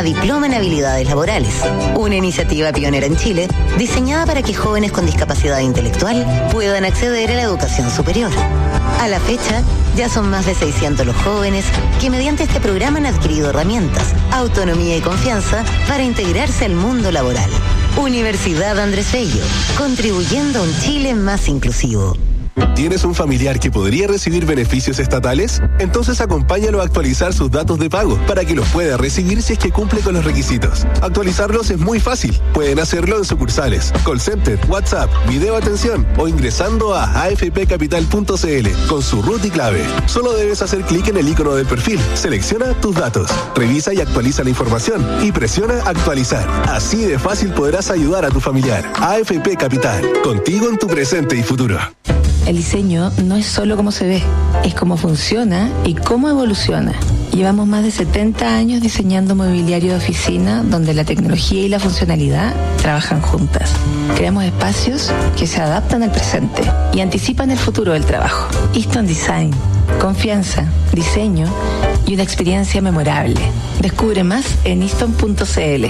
Diploma en Habilidades Laborales, una iniciativa pionera en Chile diseñada para que jóvenes con discapacidad intelectual puedan acceder a la educación superior. A la fecha, ya son más de 600 los jóvenes que mediante este programa han adquirido herramientas, autonomía y confianza para integrarse al mundo laboral. Universidad Andrés Bello, contribuyendo a un Chile más inclusivo. ¿Tienes un familiar que podría recibir beneficios estatales? Entonces acompáñalo a actualizar sus datos de pago para que los pueda recibir si es que cumple con los requisitos. Actualizarlos es muy fácil. Pueden hacerlo en sucursales, call center, WhatsApp, video atención o ingresando a afpcapital.cl con su RUT y clave. Solo debes hacer clic en el icono del perfil, selecciona tus datos, revisa y actualiza la información y presiona actualizar. Así de fácil podrás ayudar a tu familiar. AFP Capital, contigo en tu presente y futuro. El diseño no es solo cómo se ve, es cómo funciona y cómo evoluciona. Llevamos más de 70 años diseñando mobiliario de oficina donde la tecnología y la funcionalidad trabajan juntas. Creamos espacios que se adaptan al presente y anticipan el futuro del trabajo. Easton Design, confianza, diseño y una experiencia memorable. Descubre más en easton.cl.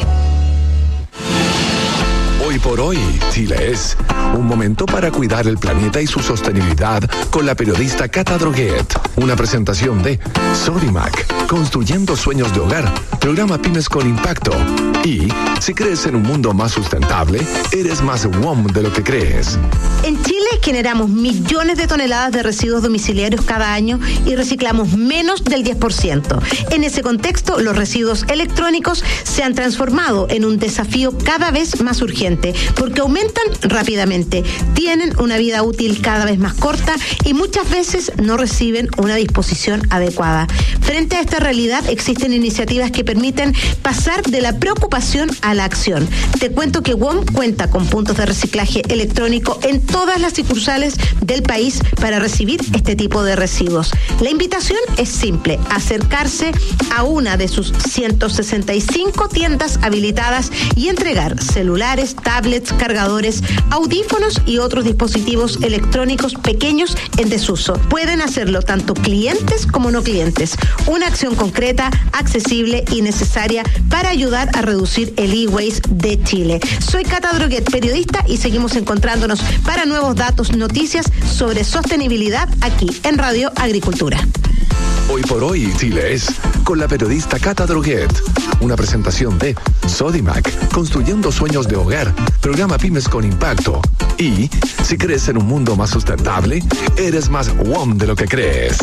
Hoy por hoy, Chile es un momento para cuidar el planeta y su sostenibilidad con la periodista Cata Droguet. Una presentación de Sodimac, construyendo sueños de hogar, programa Pymes con Impacto. Y si crees en un mundo más sustentable, eres más WOM de lo que crees. En Chile generamos millones de toneladas de residuos domiciliarios cada año y reciclamos menos del 10%. En ese contexto, los residuos electrónicos se han transformado en un desafío cada vez más urgente porque aumentan rápidamente, tienen una vida útil cada vez más corta y muchas veces no reciben una disposición adecuada. Frente a esta realidad, existen iniciativas que permiten pasar de la preocupación a la acción. Te cuento que WOM cuenta con puntos de reciclaje electrónico en todas las sucursales del país para recibir este tipo de residuos. La invitación es simple: acercarse a una de sus 165 tiendas habilitadas y entregar celulares, tablets, cargadores, audífonos y otros dispositivos electrónicos pequeños en desuso. Pueden hacerlo tanto clientes como no clientes. Una acción concreta, accesible y necesaria para ayudar a reducir el e-waste de Chile. Soy Cata Droguet, periodista, y seguimos encontrándonos para nuevos datos, noticias sobre sostenibilidad aquí en Radio Agricultura. Hoy por hoy, Chile es con la periodista Cata Droguet. Una presentación de Sodimac, construyendo sueños de hogar, programa Pymes con Impacto. Y si crees en un mundo más sustentable, eres más WOM de lo que crees.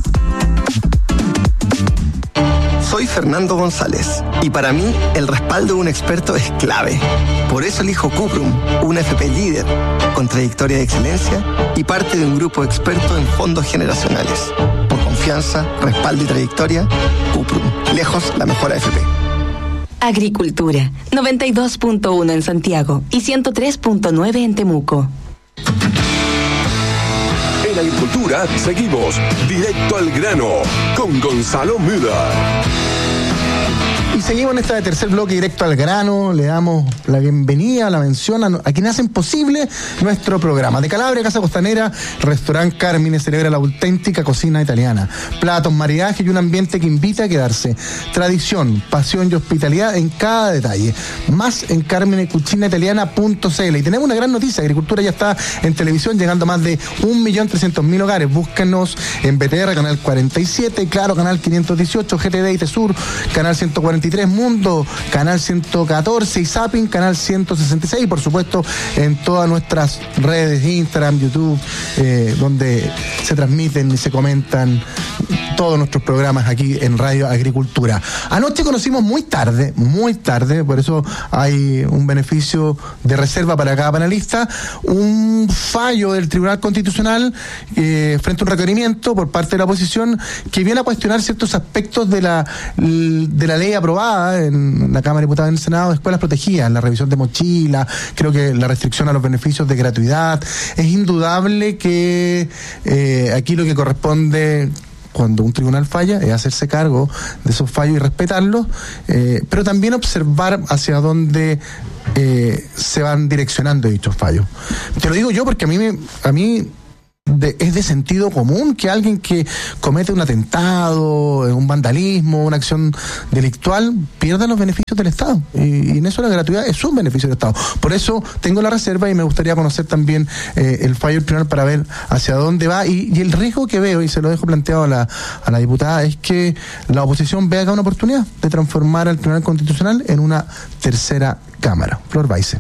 Soy Fernando González y para mí el respaldo de un experto es clave. Por eso elijo Cuprum, una FP líder con trayectoria de excelencia y parte de un grupo experto en fondos generacionales. Por confianza, respaldo y trayectoria, Cuprum, lejos la mejor AFP. Agricultura, 92.1 en Santiago y 103.9 en Temuco. En Agricultura seguimos directo al grano con Gonzalo Müller. Y seguimos en esta tercer bloque directo al grano. Le damos la bienvenida, la mención a quienes hacen posible nuestro programa. De Calabria, Casa Costanera, Restaurant Carmine celebra la auténtica cocina italiana. Platos, maridajes y un ambiente que invita a quedarse. Tradición, pasión y hospitalidad en cada detalle. Más en carminecucinaitaliana.cl. Y tenemos una gran noticia: Agricultura ya está en televisión, llegando a más de 1.300.000 hogares. Búscanos en BTR, Canal 47, Claro, Canal 518, GTD y Tesur, Canal 143 Mundo, Canal 114 y Zapping, Canal 166, y por supuesto en todas nuestras redes, Instagram, YouTube, donde se transmiten y se comentan todos nuestros programas aquí en Radio Agricultura. Anoche conocimos muy tarde, por eso hay un beneficio de reserva para cada panelista, un fallo del Tribunal Constitucional frente a un requerimiento por parte de la oposición que viene a cuestionar ciertos aspectos de la ley aprobada en la Cámara de Diputados y en el Senado de escuelas protegidas, la revisión de mochila, creo que la restricción a los beneficios de gratuidad. Es indudable que aquí lo que corresponde cuando un tribunal falla es hacerse cargo de esos fallos y respetarlos, pero también observar hacia dónde se van direccionando dichos fallos. Te lo digo yo porque a mí es de sentido común que alguien que comete un atentado, un vandalismo, una acción delictual, pierda los beneficios del Estado. Y en eso la gratuidad es un beneficio del Estado. Por eso tengo la reserva y me gustaría conocer también el fallo del tribunal para ver hacia dónde va. Y el riesgo que veo, y se lo dejo planteado a la diputada, es que la oposición vea acá una oportunidad de transformar al Tribunal Constitucional en una tercera cámara. Flor Baise.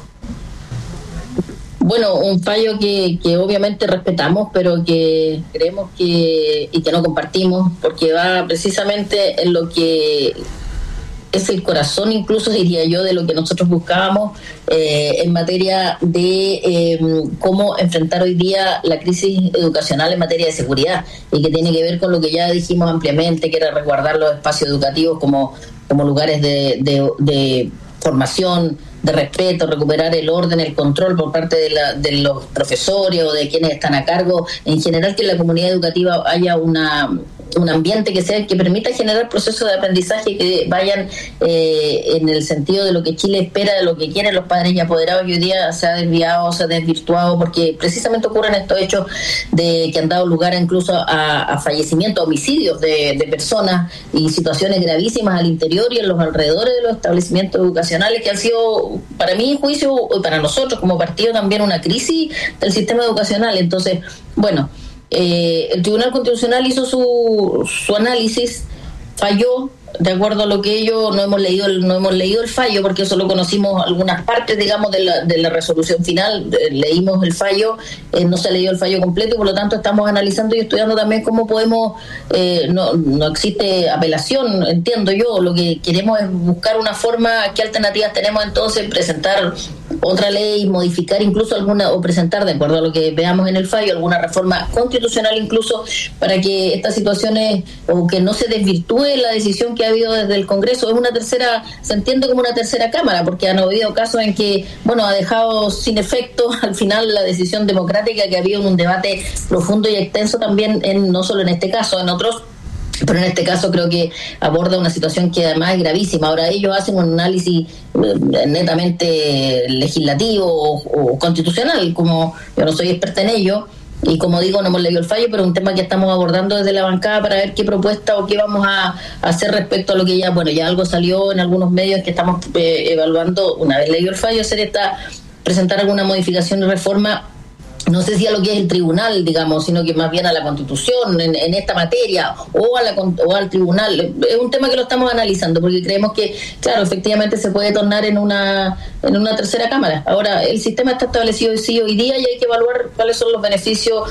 Bueno, un fallo que obviamente respetamos, pero que creemos y que no compartimos, porque va precisamente en lo que es el corazón, incluso diría yo, de lo que nosotros buscábamos en materia de cómo enfrentar hoy día la crisis educacional en materia de seguridad, y que tiene que ver con lo que ya dijimos ampliamente, que era resguardar los espacios educativos como lugares de formación, de respeto, recuperar el orden, el control por parte de los profesores o de quienes están a cargo, en general, que en la comunidad educativa haya un ambiente que permita generar procesos de aprendizaje que vayan en el sentido de lo que Chile espera, de lo que quieren los padres y apoderados, y hoy día se ha desviado, se ha desvirtuado, porque precisamente ocurren estos hechos que han dado lugar incluso a fallecimientos, a homicidios de personas, y situaciones gravísimas al interior y en los alrededores de los establecimientos educacionales, que han sido, para mi juicio y para nosotros como partido, también una crisis del sistema educacional. Entonces, bueno, el Tribunal Constitucional hizo su análisis, falló. De acuerdo a lo que ellos, no hemos leído el fallo, porque solo conocimos algunas partes, digamos, de la resolución final. Leímos el fallo, no se ha leído el fallo completo, y por lo tanto estamos analizando y estudiando también cómo podemos, no existe apelación, entiendo yo. Lo que queremos es buscar una forma, qué alternativas tenemos entonces, presentar otra ley, modificar incluso alguna, o presentar, de acuerdo a lo que veamos en el fallo, alguna reforma constitucional incluso, para que estas situaciones, o que no se desvirtúe la decisión que ha habido desde el Congreso. Se entiende como una tercera cámara, porque han habido casos en que, ha dejado sin efecto al final la decisión democrática, que ha habido un debate profundo y extenso también, no solo en este caso, en otros, pero en este caso creo que aborda una situación que además es gravísima. Ahora ellos hacen un análisis netamente legislativo o constitucional, como yo no soy experta en ello, y como digo, no hemos leído el fallo, pero es un tema que estamos abordando desde la bancada para ver qué propuesta o qué vamos a hacer respecto a lo que ya algo salió en algunos medios que estamos evaluando, una vez leído el fallo, presentar alguna modificación y reforma, no sé si a lo que es el tribunal, digamos, sino que más bien a la Constitución en esta materia, o al tribunal. Es un tema que lo estamos analizando, porque creemos que, claro, efectivamente se puede tornar en una tercera cámara. Ahora, el sistema está establecido hoy día, y hay que evaluar cuáles son los beneficios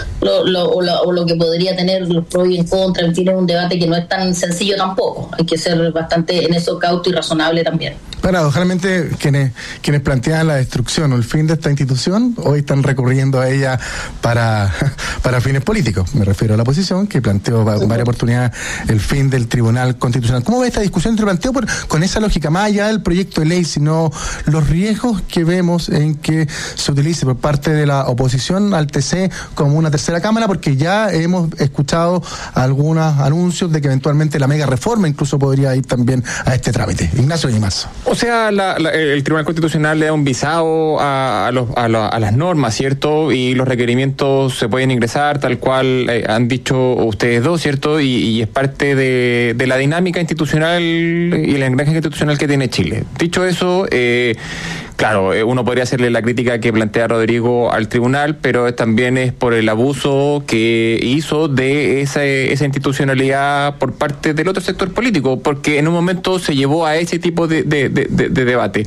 o lo que podría tener, los pros y en contra. En fin, es un debate que no es tan sencillo tampoco. Hay que ser bastante en eso cauto y razonable también. Paradójicamente, quienes planteaban la destrucción o el fin de esta institución, hoy están recurriendo a ella para fines políticos. Me refiero a la oposición, que planteó varias oportunidades el fin del Tribunal Constitucional. ¿Cómo ve esta discusión? Se planteó con esa lógica, más allá del proyecto de ley, sino los riesgos que vemos en que se utilice por parte de la oposición al TC como una tercera cámara, porque ya hemos escuchado algunos anuncios de que eventualmente la mega reforma incluso podría ir también a este trámite. Ignacio Limazo. O sea, el Tribunal Constitucional le da un visado a las normas, ¿cierto? Y los requerimientos se pueden ingresar tal cual han dicho ustedes dos, ¿cierto? Y es parte de la dinámica institucional y el engranaje institucional que tiene Chile. Dicho eso, claro, uno podría hacerle la crítica que plantea Rodrigo al tribunal, pero también es por el abuso que hizo de esa institucionalidad por parte del otro sector político, porque en un momento se llevó a ese tipo de debate.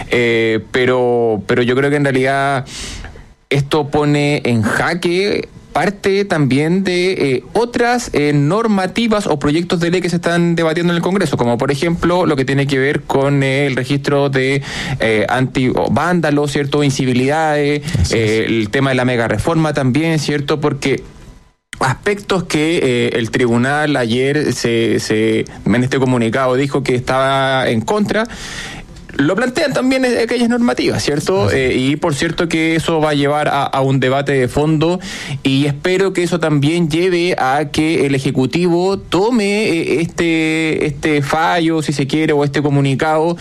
Pero yo creo que en realidad esto pone en jaque parte también de otras normativas o proyectos de ley que se están debatiendo en el Congreso, como por ejemplo lo que tiene que ver con el registro de anti-vándalos, ¿cierto? Incivilidades, el tema de la mega reforma también, ¿cierto? Porque aspectos que el tribunal ayer en este comunicado dijo que estaba en contra, lo plantean también aquellas normativas, ¿cierto? Y por cierto que eso va a llevar a un debate de fondo, y espero que eso también lleve a que el Ejecutivo tome este fallo, si se quiere, o este comunicado,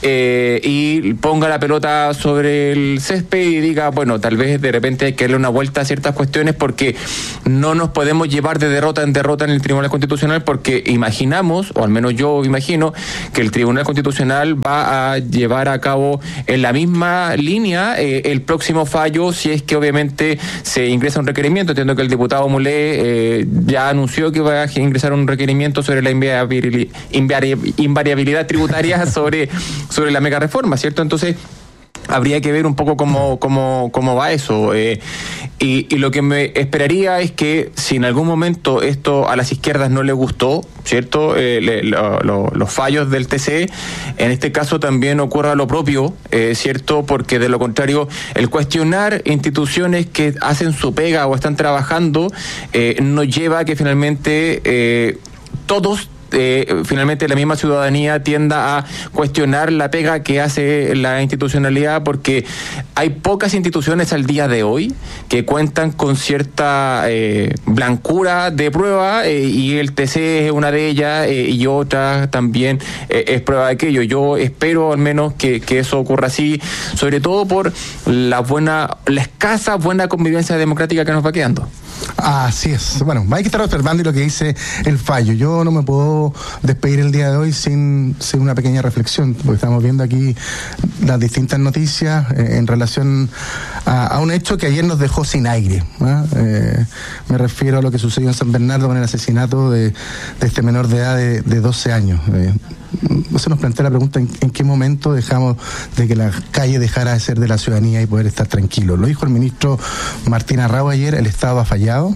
y ponga la pelota sobre el césped y diga, bueno, tal vez de repente hay que darle una vuelta a ciertas cuestiones, porque no nos podemos llevar de derrota en derrota en el Tribunal Constitucional, porque imaginamos, o al menos yo imagino, que el Tribunal Constitucional va a llevar a cabo en la misma línea el próximo fallo, si es que obviamente se ingresa un requerimiento. Entiendo que el diputado Mulé ya anunció que va a ingresar un requerimiento sobre la invariabilidad tributaria sobre la mega reforma, ¿cierto? Entonces habría que ver un poco cómo va eso, y lo que me esperaría es que si en algún momento esto a las izquierdas no les gustó, ¿cierto? Los fallos del TC, en este caso también ocurra lo propio, ¿cierto? Porque de lo contrario, el cuestionar instituciones que hacen su pega o están trabajando nos lleva a que finalmente todos finalmente la misma ciudadanía tienda a cuestionar la pega que hace la institucionalidad, porque hay pocas instituciones al día de hoy que cuentan con cierta blancura de prueba, y el TC es una de ellas, y otra también es prueba de aquello. Yo espero al menos que eso ocurra así, sobre todo por la escasa buena convivencia democrática que nos va quedando. Así es. Bueno, hay que estar observando y lo que dice el fallo. Yo no me puedo despedir el día de hoy sin una pequeña reflexión, porque estamos viendo aquí las distintas noticias en relación a un hecho que ayer nos dejó sin aire, ¿no? Me refiero a lo que sucedió en San Bernardo con el asesinato de este menor de edad de 12 años. Se nos plantea la pregunta en qué momento dejamos de que la calle dejara de ser de la ciudadanía y poder estar tranquilo. Lo dijo el ministro Martín Arrau ayer: el Estado ha fallado.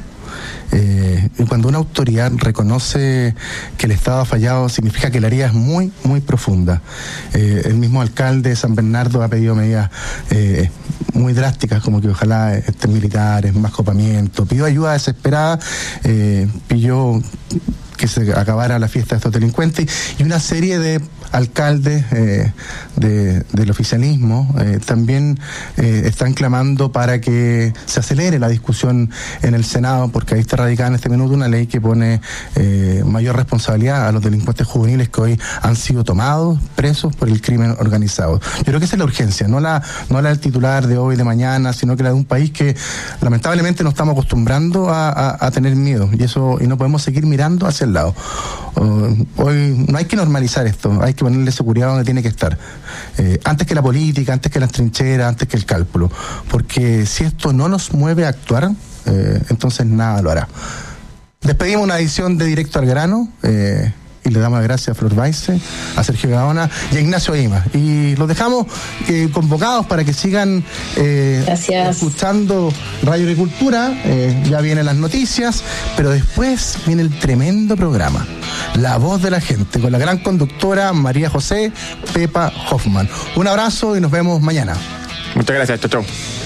Y cuando una autoridad reconoce que el Estado ha fallado, significa que la herida es muy, muy profunda. El mismo alcalde de San Bernardo ha pedido medidas muy drásticas, como que ojalá estén militares, más copamiento, pidió ayuda desesperada, pidió que se acabara la fiesta de estos delincuentes, y una serie de alcaldes del oficialismo también están clamando para que se acelere la discusión en el Senado, porque ahí está radicada en este minuto una ley que pone mayor responsabilidad a los delincuentes juveniles que hoy han sido tomados, presos por el crimen organizado. Yo creo que esa es la urgencia, no la del titular de hoy, de mañana, sino que la de un país que lamentablemente nos estamos acostumbrando a tener miedo, y no podemos seguir mirando hacia el lado. Hoy no hay que normalizar esto, hay que ponerle seguridad donde tiene que estar, antes que la política, antes que las trincheras, antes que el cálculo, porque si esto no nos mueve a actuar, entonces nada lo hará. Despedimos una edición de Directo al Grano, y le damos las gracias a Flor Baise, a Sergio Gaona y a Ignacio Ima. Y los dejamos convocados para que sigan escuchando Radio Agricultura. Ya vienen las noticias, pero después viene el tremendo programa La Voz de la Gente, con la gran conductora María José Pepa Hoffman. Un abrazo y nos vemos mañana. Muchas gracias, chau.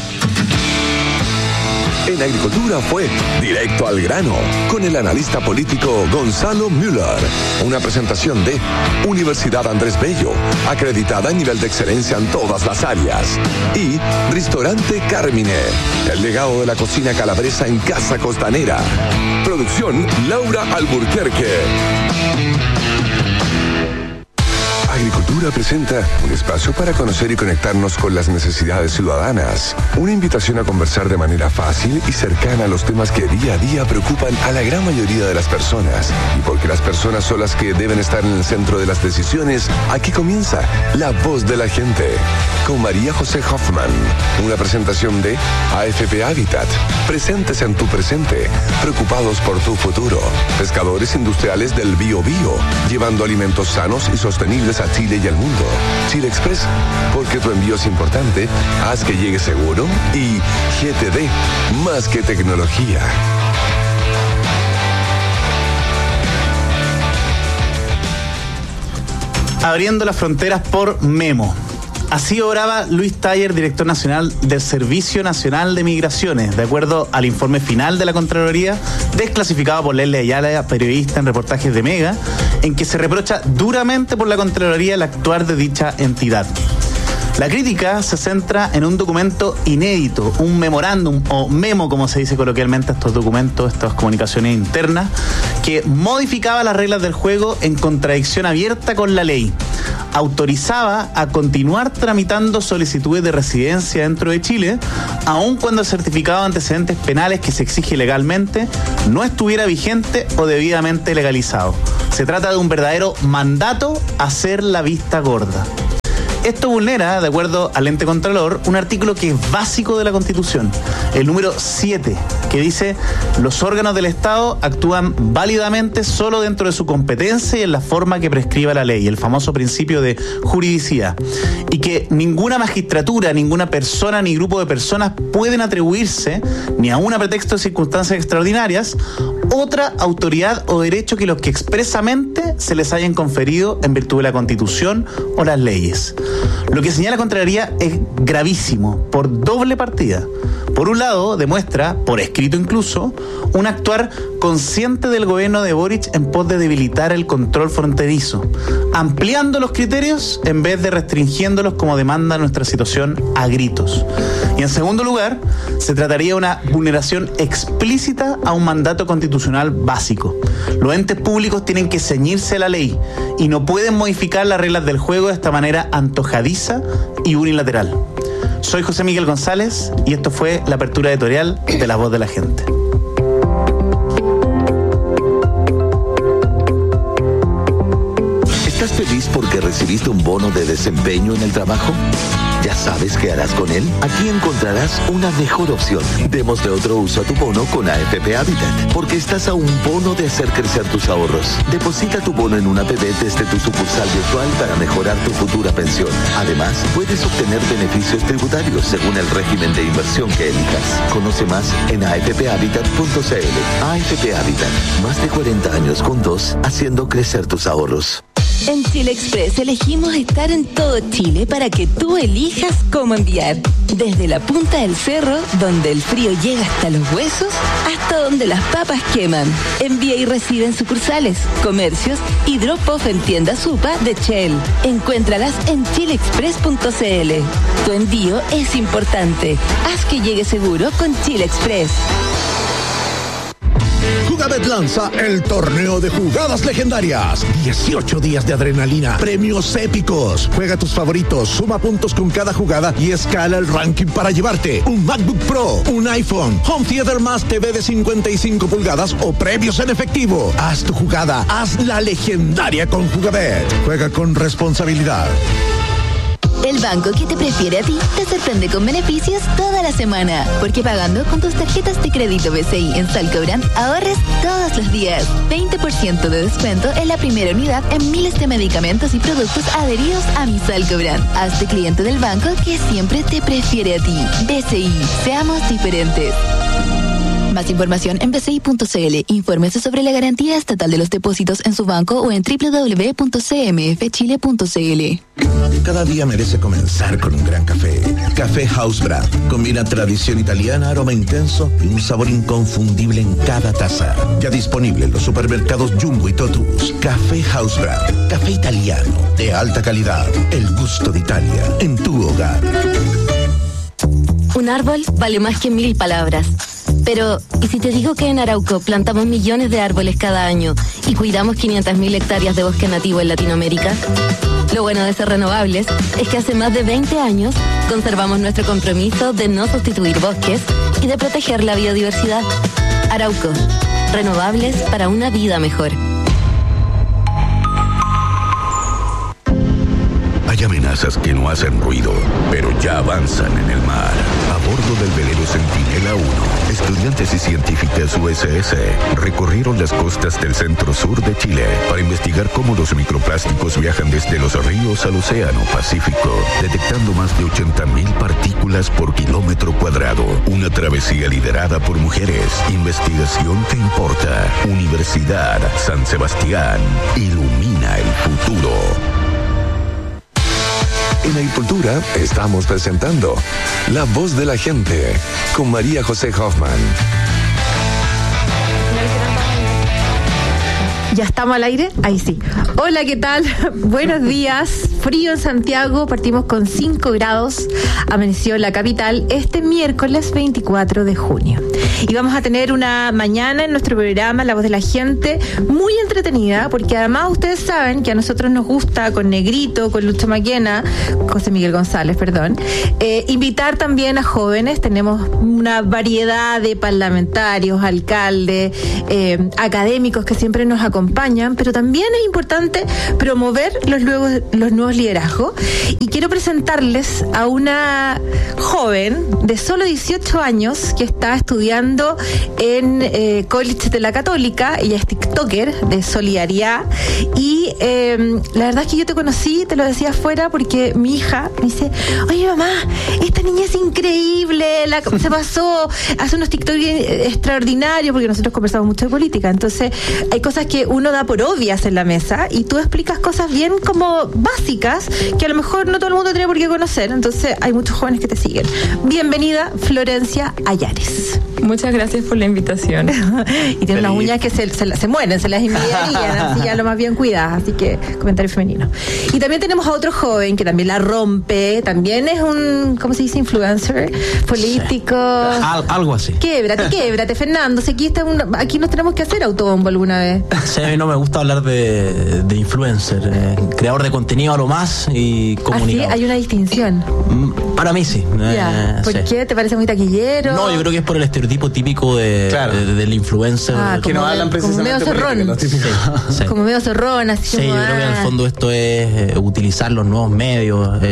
En Agricultura fue Directo al Grano, con el analista político Gonzalo Müller. Una presentación de Universidad Andrés Bello, acreditada a nivel de excelencia en todas las áreas. Y Restaurante Carmine, el legado de la cocina calabresa en Casa Costanera. Producción Laura Alburquerque. Agricultura presenta un espacio para conocer y conectarnos con las necesidades ciudadanas. Una invitación a conversar de manera fácil y cercana a los temas que día a día preocupan a la gran mayoría de las personas. Y porque las personas son las que deben estar en el centro de las decisiones, aquí comienza La Voz de la Gente, con María José Hoffman. Una presentación de AFP Habitat. Presentes en tu presente, preocupados por tu futuro. Pescadores industriales del Bio Bio, llevando alimentos sanos y sostenibles a Chile y al mundo. Chile Express, porque tu envío es importante, haz que llegue seguro. Y GTD, más que tecnología. Abriendo las fronteras por Memo. Así obraba Luis Taller, director nacional del Servicio Nacional de Migraciones, de acuerdo al informe final de la Contraloría, desclasificado por Leslie Ayala, periodista en reportajes de Mega. en que se reprocha duramente por la Contraloría el actuar de dicha entidad. La crítica se centra en un documento inédito, un memorándum o memo, como se dice coloquialmente a estos documentos, estas comunicaciones internas, que modificaba las reglas del juego en contradicción abierta con la ley. Autorizaba a continuar tramitando solicitudes de residencia dentro de Chile, aun cuando el certificado de antecedentes penales que se exige legalmente no estuviera vigente o debidamente legalizado. Se trata de un verdadero mandato a hacer la vista gorda. Esto vulnera, de acuerdo al ente contralor, un artículo que es básico de la Constitución, el número 7, que dice: los órganos del Estado actúan válidamente solo dentro de su competencia y en la forma que prescriba la ley, el famoso principio de juridicidad, y que ninguna magistratura, ninguna persona ni grupo de personas pueden atribuirse, ni aun a pretexto de circunstancias extraordinarias, otra autoridad o derecho que los que expresamente se les hayan conferido en virtud de la Constitución o las leyes. Lo que señala Contraloría es gravísimo por doble partida. Por un lado, demuestra, por escrito incluso, un actuar consciente del gobierno de Boric en pos de debilitar el control fronterizo, ampliando los criterios en vez de restringiéndolos como demanda nuestra situación a gritos. Y en segundo lugar, se trataría de una vulneración explícita a un mandato constitucional básico. Los entes públicos tienen que ceñirse a la ley y no pueden modificar las reglas del juego de esta manera antojadiza y unilateral. Soy José Miguel González y esto fue la apertura editorial de La Voz de la Gente. ¿Estás feliz porque recibiste un bono de desempeño en el trabajo? ¿Ya sabes qué harás con él? Aquí encontrarás una mejor opción. Démosle otro uso a tu bono con AFP Habitat, porque estás a un bono de hacer crecer tus ahorros. Deposita tu bono en una APB desde tu sucursal virtual para mejorar tu futura pensión. Además, puedes obtener beneficios tributarios según el régimen de inversión que elijas. Conoce más en afphabitat.cl. AFP Habitat, más de 40 años juntos, haciendo crecer tus ahorros. En Chile Express elegimos estar en todo Chile para que tú elijas cómo enviar. Desde la punta del cerro, donde el frío llega hasta los huesos, hasta donde las papas queman. Envía y recibe en sucursales, comercios y drop-off en tiendas Supa de Shell. Encuéntralas en chileexpress.cl. Tu envío es importante. Haz que llegue seguro con Chile Express. Jugabet lanza el torneo de jugadas legendarias. 18 días de adrenalina, premios épicos. Juega tus favoritos, suma puntos con cada jugada y escala el ranking para llevarte un MacBook Pro, un iPhone, Home Theater más TV de 55 pulgadas o premios en efectivo. Haz tu jugada, hazla legendaria con Jugabet. Juega con responsabilidad. El banco que te prefiere a ti te sorprende con beneficios toda la semana. Porque pagando con tus tarjetas de crédito BCI en Salcobrand, ahorres todos los días. 20% de descuento en la primera unidad en miles de medicamentos y productos adheridos a mi Salcobrand. Hazte cliente del banco que siempre te prefiere a ti. BCI, seamos diferentes. Más información en bci.cl. Infórmese sobre la garantía estatal de los depósitos en su banco o en www.cmfchile.cl. Cada día merece comenzar con un gran café. Café House Brand. Combina tradición italiana, aroma intenso y un sabor inconfundible en cada taza. Ya disponible en los supermercados Jumbo y Totus. Café House Brand. Café italiano de alta calidad. El gusto de Italia en tu hogar. Un árbol vale más que 1000 palabras. Pero, ¿y si te digo que en Arauco plantamos millones de árboles cada año y cuidamos 500.000 hectáreas de bosque nativo en Latinoamérica? Lo bueno de ser renovables es que hace más de 20 años conservamos nuestro compromiso de no sustituir bosques y de proteger la biodiversidad. Arauco, renovables para una vida mejor. Hay amenazas que no hacen ruido, pero ya avanzan en el mar. A bordo del velero Centinela 1, estudiantes y científicas USS recorrieron las costas del centro-sur de Chile para investigar cómo los microplásticos viajan desde los ríos al océano Pacífico, detectando más de 80.000 partículas por kilómetro cuadrado. Una travesía liderada por mujeres. Investigación que importa. Universidad San Sebastián. Ilumina el futuro. En Agricultura estamos presentando La Voz de la Gente con María José Hoffman. ¿Ya estamos al aire? Ahí sí. Hola, ¿qué tal? Buenos días. Frío en Santiago, partimos con 5 grados. Amaneció en la capital este miércoles 24 de junio. Y vamos a tener una mañana en nuestro programa La Voz de la Gente muy entretenida, porque además ustedes saben que a nosotros nos gusta con Negrito, con Lucho Maquena, José Miguel González, perdón, invitar también a jóvenes. Tenemos una variedad de parlamentarios, alcaldes, académicos que siempre nos acompañan, pero también es importante promover los nuevos liderazgos. Y quiero presentarles a una joven de solo 18 años que está estudiando en College de la Católica. Ella es TikToker de Solidaridad y la verdad es que yo te conocí, te lo decía afuera, porque mi hija me dice: oye mamá, esta niña es increíble, se pasó, hace unos TikToks extraordinarios, porque nosotros conversamos mucho de política, entonces hay cosas que uno da por obvias en la mesa y tú explicas cosas bien como básicas que a lo mejor no todo el mundo tiene por qué conocer, entonces hay muchos jóvenes que te siguen. Bienvenida, Florencia Ayares. Muchas gracias por la invitación. Y tiene unas uñas que se mueren, se las envidiarían, así ya lo más bien cuidadas, así que comentario femenino. Y también tenemos a otro joven que también la rompe, también es un, ¿cómo se dice? Influencer, político. Sí. Algo así. Québrate, Fernando, si aquí nos tenemos que hacer autobombo alguna vez. Sí, a mí no me gusta hablar de influencer, creador de contenido a lo más y comunicador. ¿Ah, sí? Hay una distinción. Para mí sí. ¿Por qué? ¿Te parece muy taquillero? No, yo creo que es por el estereotipo típico del influencer. Que no hablan precisamente como medio zorrón. Sí. Como medio zorrón, así. Sí, yo creo que en el fondo esto es utilizar los nuevos medios,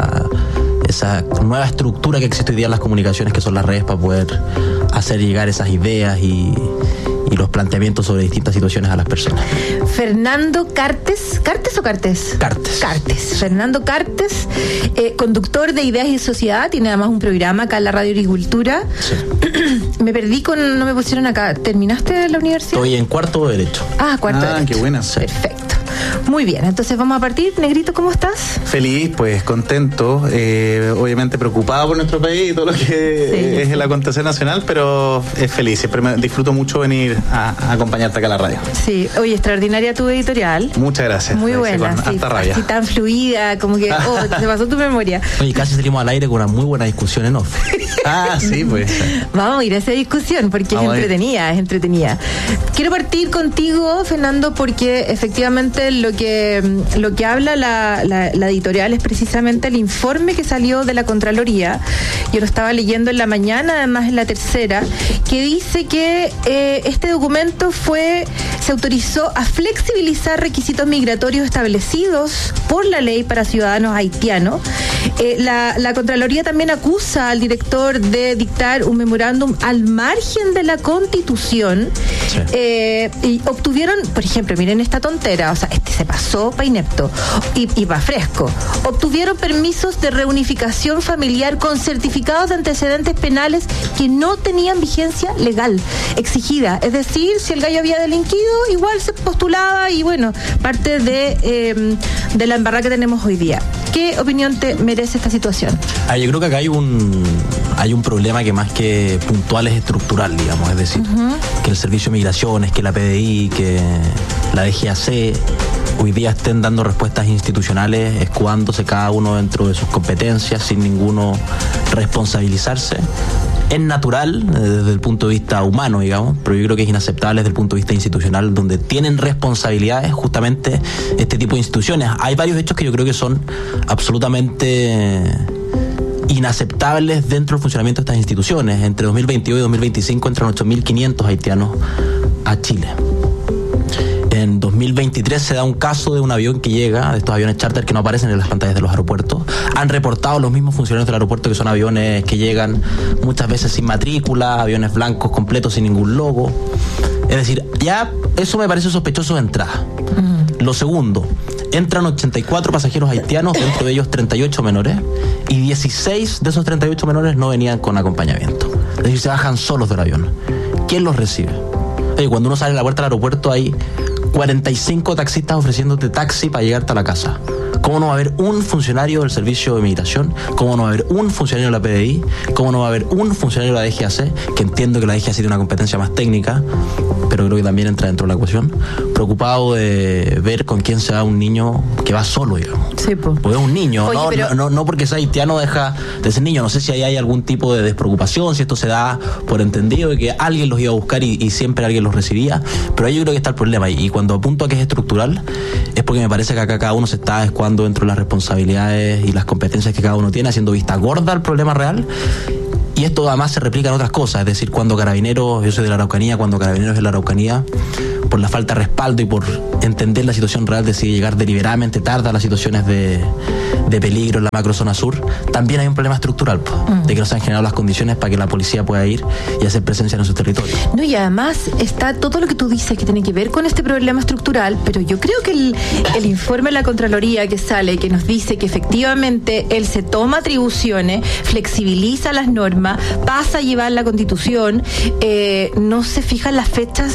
esa nueva estructura que existe hoy día en las comunicaciones, que son las redes, para poder hacer llegar esas ideas y los planteamientos sobre distintas situaciones a las personas. Fernando Cartes. ¿Cartes o Cartes? Cartes. Fernando Cartes, conductor de Ideas y Sociedad, tiene además un programa acá en la Radio Agricultura. Sí. Me perdí no me pusieron acá. ¿Terminaste la universidad? Estoy en cuarto de Derecho. Cuarto de Derecho. Qué buena. Sí. Perfecto. Muy bien, entonces vamos a partir. Negrito, ¿cómo estás? Feliz, pues contento, obviamente preocupado por nuestro país y todo lo que es el acontecer nacional, pero es feliz, siempre disfruto mucho venir a acompañarte acá a la radio. Sí, oye, extraordinaria tu editorial. Muchas gracias. Muy buena, sí, hasta rabia. Así tan fluida, como que, se pasó tu memoria. Oye, casi salimos al aire con una muy buena discusión en off. Sí, pues. Vamos a ir a esa discusión porque es entretenida. Quiero partir contigo, Fernando, porque efectivamente lo que habla la editorial es precisamente el informe que salió de la Contraloría. Yo lo estaba leyendo en la mañana, además en la tercera, que dice que este documento se autorizó a flexibilizar requisitos migratorios establecidos por la ley para ciudadanos haitianos. La Contraloría también acusa al director de dictar un memorándum al margen de la Constitución. Y obtuvieron, por ejemplo, miren esta tontera, o sea, se pasó para inepto y para fresco. Obtuvieron permisos de reunificación familiar con certificados de antecedentes penales que no tenían vigencia legal exigida. Es decir, si el gallo había delinquido, igual se postulaba y bueno, parte de la embarrada que tenemos hoy día. ¿Qué opinión te merece esta situación? Yo creo que acá hay un problema que más que puntual es estructural, digamos, es decir, que el Servicio de Migraciones, que la PDI, que la DGAC hoy día estén dando respuestas institucionales, escudándose cada uno dentro de sus competencias, sin ninguno responsabilizarse. Es natural desde el punto de vista humano, digamos, pero yo creo que es inaceptable desde el punto de vista institucional, donde tienen responsabilidades justamente este tipo de instituciones. Hay varios hechos que yo creo que son absolutamente inaceptables dentro del funcionamiento de estas instituciones. Entre 2022 y 2025 entran 8.500 haitianos a Chile. En 2023 se da un caso de un avión que llega, de estos aviones charter que no aparecen en las pantallas de los aeropuertos. Han reportado los mismos funcionarios del aeropuerto que son aviones que llegan muchas veces sin matrícula, aviones blancos completos sin ningún logo. Es decir, ya eso me parece sospechoso de entrada. Lo segundo, entran 84 pasajeros haitianos, dentro de ellos 38 menores, y 16 de esos 38 menores no venían con acompañamiento. Es decir, se bajan solos del avión. ¿Quién los recibe? Cuando uno sale a la puerta del aeropuerto hay 45 taxistas ofreciéndote taxi para llegarte a la casa. ¿Cómo no va a haber un funcionario del Servicio de Migración? ¿Cómo no va a haber un funcionario de la PDI? ¿Cómo no va a haber un funcionario de la DGAC? Que entiendo que la DGAC tiene una competencia más técnica, pero creo que también entra dentro de la ecuación. Preocupado de ver con quién se va un niño que va solo, digamos. Sí, porque es un niño. Oye, no porque sea haitiano deja de ser niño. No sé si ahí hay algún tipo de despreocupación, si esto se da por entendido de que alguien los iba a buscar y siempre alguien los recibía. Pero ahí yo creo que está el problema. Y cuando apunto a que es estructural, es porque me parece que acá cada uno se está escuando dentro de las responsabilidades y las competencias que cada uno tiene, haciendo vista gorda al problema real. Y esto además se replica en otras cosas, es decir, cuando Carabineros, yo soy de la Araucanía, cuando Carabineros de la Araucanía, por la falta de respaldo y por entender la situación real, decide llegar deliberadamente tarde a las situaciones de peligro en la macrozona sur, también hay un problema estructural, de que no se han generado las condiciones para que la policía pueda ir y hacer presencia en esos territorios. No, y además está todo lo que tú dices que tiene que ver con este problema estructural, pero yo creo que el informe de la Contraloría que sale, que nos dice que efectivamente él se toma atribuciones, flexibiliza las normas, pasa a llevar la Constitución, no se fijan las fechas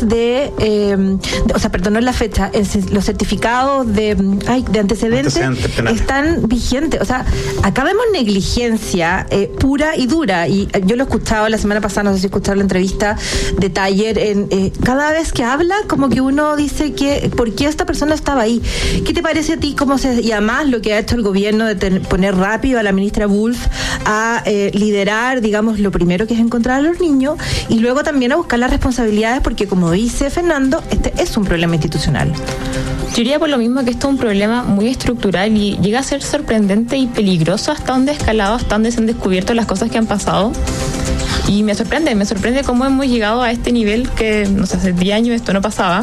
no en la fecha, los certificados de antecedentes están vigentes. O sea, acá vemos negligencia pura y dura. Y yo lo he escuchado la semana pasada, no sé si escucharon la entrevista de Taller, cada vez que habla, como que uno dice que ¿por qué esta persona estaba ahí? ¿Qué te parece a ti? Y además lo que ha hecho el gobierno de poner rápido a la ministra Wolf a liderar, digamos, lo primero que es encontrar a los niños y luego también a buscar las responsabilidades, porque como dice Fernando, este es un problema institucional. Yo diría por lo mismo que esto es un problema muy estructural y llega a ser sorprendente y peligroso hasta donde ha escalado, hasta donde se han descubierto las cosas que han pasado. Y me sorprende cómo hemos llegado a este nivel que, no sé, hace 10 años esto no pasaba.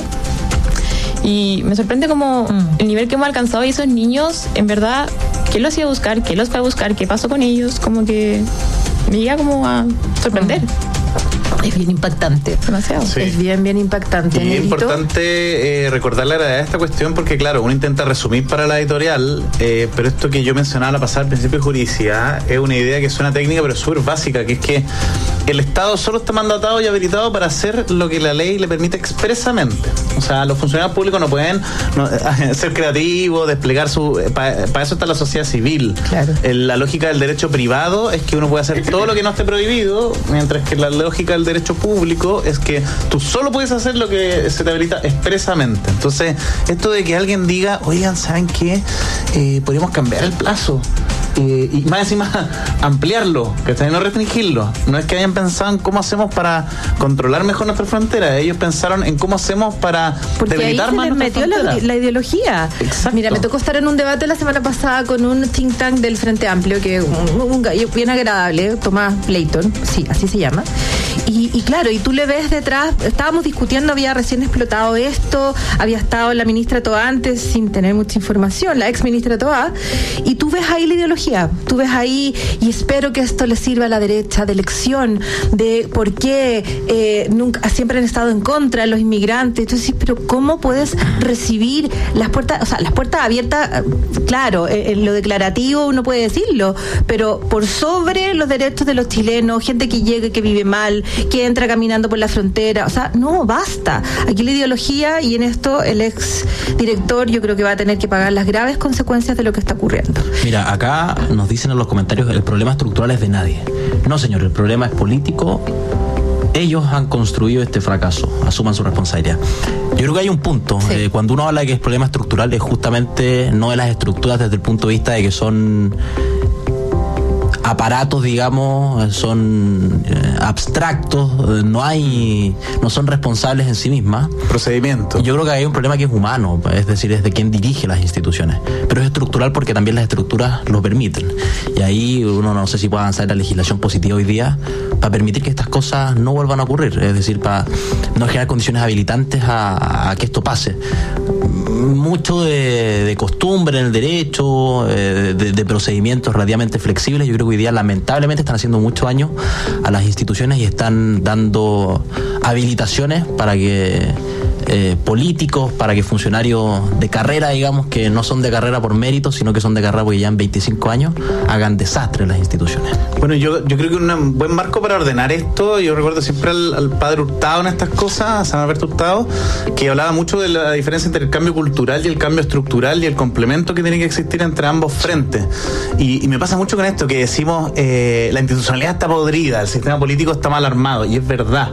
Y me sorprende como el nivel que hemos alcanzado y esos niños, en verdad, ¿quién los iba a buscar? ¿Quién los fue a buscar? ¿Qué pasó con ellos? Como que me llega como a sorprender. Es bien impactante. Demasiado. Sí. Es bien impactante. Y es importante recordar la gravedad de esta cuestión porque, claro, uno intenta resumir para la editorial, pero esto que yo mencionaba a la pasada, el principio de juridicidad, es una idea que suena técnica, pero es súper básica, que es que el Estado solo está mandatado y habilitado para hacer lo que la ley le permite expresamente. O sea, los funcionarios públicos no pueden ser creativos, desplegar para eso está la sociedad civil. Claro. La lógica del derecho privado es que uno puede hacer todo lo que no esté prohibido, mientras que la lógica del derecho público es que tú solo puedes hacer lo que se te habilita expresamente. Entonces, esto de que alguien diga, oigan, ¿saben qué? Podríamos cambiar el plazo. Y más encima ampliarlo, que también no restringirlo. No es que hayan pensado en cómo hacemos para controlar mejor nuestra frontera, ellos pensaron en cómo hacemos para debilitar más nuestra frontera. Porque ahí se les metió la ideología. Exacto. Mira, me tocó estar en un debate la semana pasada con un think tank del Frente Amplio, que es un gallo bien agradable, Tomás Leighton, sí, así se llama. Y claro, y tú le ves detrás, estábamos discutiendo, había recién explotado esto, había estado la ministra Toá antes sin tener mucha información, la ex ministra Toá, y tú ves ahí la ideología, tú ves ahí, y espero que esto le sirva a la derecha de lección de por qué nunca siempre han estado en contra de los inmigrantes. Entonces, pero ¿cómo puedes recibir las puertas, o sea, las puertas abiertas? Claro, en lo declarativo uno puede decirlo, pero por sobre los derechos de los chilenos, gente que llega y que vive mal, que entra caminando por la frontera, o sea, no, basta. Aquí la ideología, y en esto el ex director yo creo que va a tener que pagar las graves consecuencias de lo que está ocurriendo. Mira, acá nos dicen en los comentarios el problema estructural es de nadie. No, señor, el problema es político. Ellos han construido este fracaso, asuman su responsabilidad. Yo creo que hay un punto, sí. Cuando uno habla de que es problema estructural, es justamente no de las estructuras desde el punto de vista de que son aparatos, digamos, son abstractos, no son responsables en sí mismas. Procedimiento. Yo creo que hay un problema que es humano, es decir, es de quien dirige las instituciones, pero es estructural porque también las estructuras lo permiten. Y ahí uno no sé si puede avanzar la legislación positiva hoy día para permitir que estas cosas no vuelvan a ocurrir, es decir, para no generar condiciones habilitantes a que esto pase. Mucho de costumbre en el derecho, de procedimientos relativamente flexibles, yo creo que hoy día lamentablemente están haciendo mucho daño a las instituciones y están dando habilitaciones para que políticos para que funcionarios de carrera, digamos, que no son de carrera por mérito, sino que son de carrera porque llevan 25 años, hagan desastre en las instituciones. Bueno, yo creo que un buen marco para ordenar esto, yo recuerdo siempre al padre Hurtado en estas cosas, a San Alberto Hurtado, que hablaba mucho de la diferencia entre el cambio cultural y el cambio estructural y el complemento que tiene que existir entre ambos frentes. Y me pasa mucho con esto, que decimos la institucionalidad está podrida, el sistema político está mal armado, y es verdad.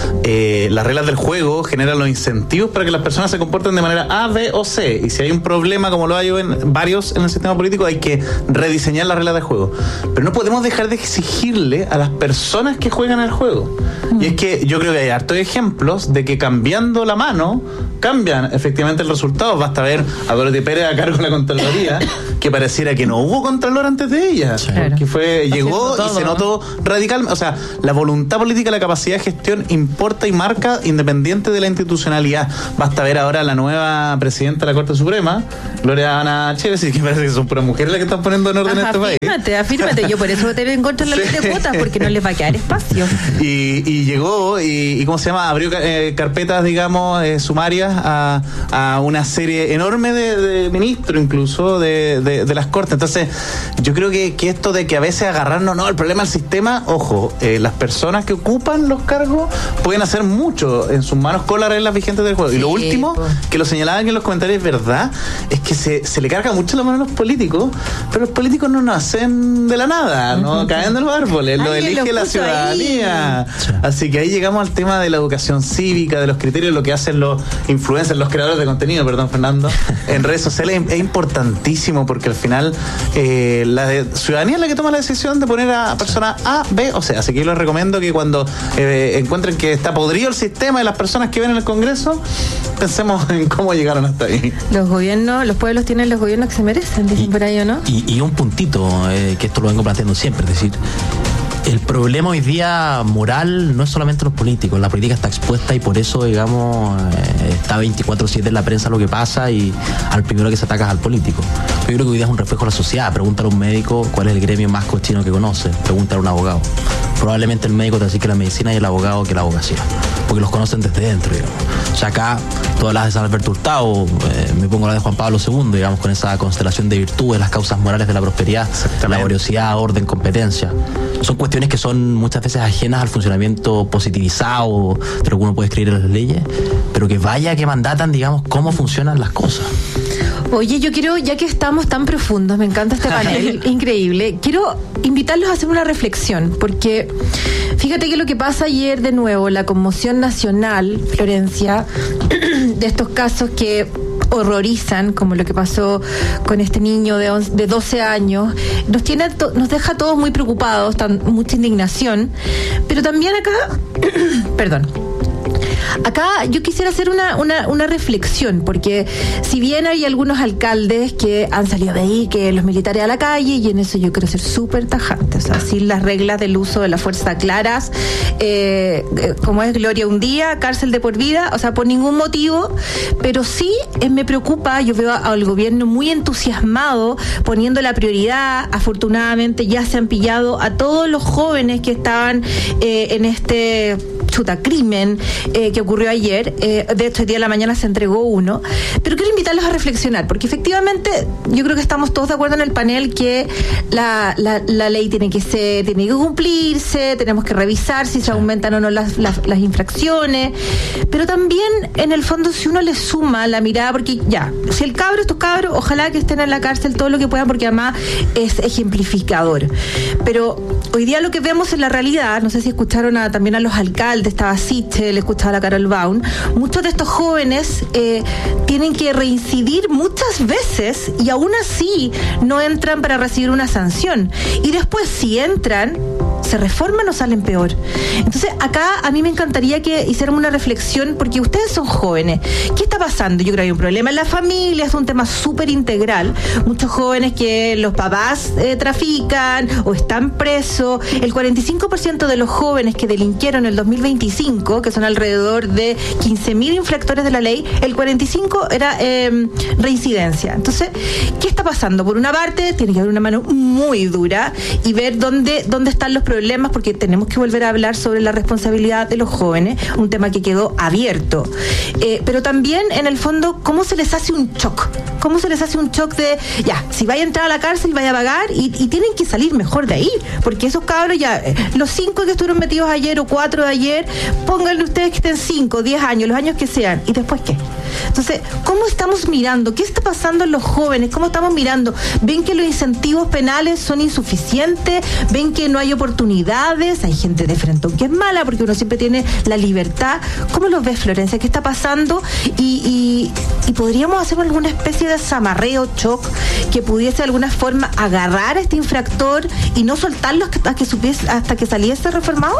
Las reglas del juego generan los incentivos para que las personas se comporten de manera A, B o C, y si hay un problema, como lo hay en varios en el sistema político, hay que rediseñar las reglas del juego. Pero no podemos dejar de exigirle a las personas que juegan el juego. Y es que yo creo que hay hartos ejemplos de que cambiando la mano cambian efectivamente el resultado. Basta ver a Dorothy Pérez a cargo de la Contraloría, que pareciera que no hubo Contralor antes de ella, claro. Que llegó y se notó radicalmente. O sea, la voluntad política, la capacidad de gestión importa y marca independiente de la institucionalidad. Basta ver ahora a la nueva presidenta de la Corte Suprema, Gloria Chávez, que parece que son puras mujeres las que están poniendo en orden este país. Afírmate, yo por eso voy a tener en contra de la ley de cuotas, porque no les va a quedar espacio. Y llegó y ¿cómo se llama? Abrió carpetas, digamos, sumarias a una serie enorme de ministros, incluso de las Cortes. Entonces, yo creo que esto de que a veces agarrarnos, no, el problema del sistema, ojo, las personas que ocupan los cargos pueden hacer mucho en sus manos con las reglas vigentes del juego. Sí, y lo último, que lo señalaban en los comentarios, es verdad, es que se le carga mucho la mano a los políticos, pero los políticos no nacen de la nada, no caen de los árboles, lo elige la ciudadanía. Así que ahí llegamos al tema de la educación cívica, de los criterios, lo que hacen los influencers, los creadores de contenido, perdón, Fernando, en redes sociales. Es importantísimo porque al final la ciudadanía es la que toma la decisión de poner a personas A, B o C. Así que yo les recomiendo que cuando encuentren que está podrido el sistema y las personas que ven en el Congreso, pensemos en cómo llegaron hasta ahí. Los pueblos tienen los gobiernos que se merecen, dicen por ahí, ¿o no? Y un puntito, que esto lo vengo planteando siempre, es decir, el problema hoy día moral no es solamente los políticos, la política está expuesta y por eso, digamos, está 24/7 en la prensa lo que pasa y al primero que se ataca es al político. Yo creo que hoy día es un reflejo de la sociedad. Pregúntale a un médico cuál es el gremio más cochino que conoce, pregúntale a un abogado. Probablemente el médico te dice que la medicina y el abogado que la abogacía, porque los conocen desde dentro, digamos. O sea, acá tú hablas de San Alberto Hurtado, me pongo la de Juan Pablo II, digamos, con esa constelación de virtudes, las causas morales de la prosperidad, laboriosidad, orden, competencia. Son cuestiones que son muchas veces ajenas al funcionamiento positivizado de lo que uno puede escribir en las leyes, pero que mandatan, digamos, cómo funcionan las cosas. Oye, yo quiero, ya que estamos tan profundos, me encanta este panel, increíble, quiero invitarlos a hacer una reflexión, porque fíjate que lo que pasa ayer de nuevo, la conmoción nacional, Florencia, de estos casos que horrorizan, como lo que pasó con este niño de 12 años, nos deja a todos muy preocupados, mucha indignación, pero también acá, acá yo quisiera hacer una reflexión, porque si bien hay algunos alcaldes que han salido de ahí, que los militares a la calle, y en eso yo quiero ser súper tajante, o sea, sin las reglas del uso de la fuerza claras, como es Gloria un día, cárcel de por vida, o sea, por ningún motivo, pero sí me preocupa, yo veo al gobierno muy entusiasmado, poniendo la prioridad. Afortunadamente ya se han pillado a todos los jóvenes que estaban en este crimen que ocurrió ayer. De hecho, el día de la mañana se entregó uno, pero quiero invitarlos a reflexionar, porque efectivamente yo creo que estamos todos de acuerdo en el panel que la ley tiene que cumplirse, tenemos que revisar si se aumentan o no las infracciones, pero también en el fondo, si uno le suma la mirada, porque ya, si estos cabros, ojalá que estén en la cárcel todo lo que puedan, porque además es ejemplificador, pero hoy día lo que vemos en la realidad, no sé si escucharon también a los alcaldes, estaba Sichel, le escuchaba a la Carol Baum, muchos de estos jóvenes tienen que reincidir muchas veces y aún así no entran para recibir una sanción, y después si entran, se reforman o salen peor. Entonces acá a mí me encantaría que hiciéramos una reflexión, porque ustedes son jóvenes. ¿Qué está pasando? Yo creo que hay un problema en la familia, es un tema súper integral. Muchos jóvenes que los papás trafican o están presos. El 45% de los jóvenes que delinquieron en el 2025, que son alrededor de 15.000 infractores de la ley, el 45% era reincidencia. Entonces, ¿qué está pasando? Por una parte, tiene que haber una mano muy dura y ver dónde están los problemas problemas, porque tenemos que volver a hablar sobre la responsabilidad de los jóvenes, un tema que quedó abierto. Pero también, en el fondo, ¿cómo se les hace un shock? ¿Cómo se les hace un shock de, ya, si vaya a entrar a la cárcel, vaya a pagar y tienen que salir mejor de ahí? Porque esos cabros ya, los 5 que estuvieron metidos ayer o 4 de ayer, pónganle ustedes que estén 5, 10 años, los años que sean, ¿y después qué? Entonces, ¿cómo estamos mirando? ¿Qué está pasando en los jóvenes? ¿Cómo estamos mirando? ¿Ven que los incentivos penales son insuficientes? ¿Ven que no hay oportunidades? Hay gente de frente que es mala porque uno siempre tiene la libertad. ¿Cómo los ves, Florencia? ¿Qué está pasando? Y podríamos hacer alguna especie de zamarreo, shock, que pudiese de alguna forma agarrar a este infractor y no soltarlo hasta que saliese reformado.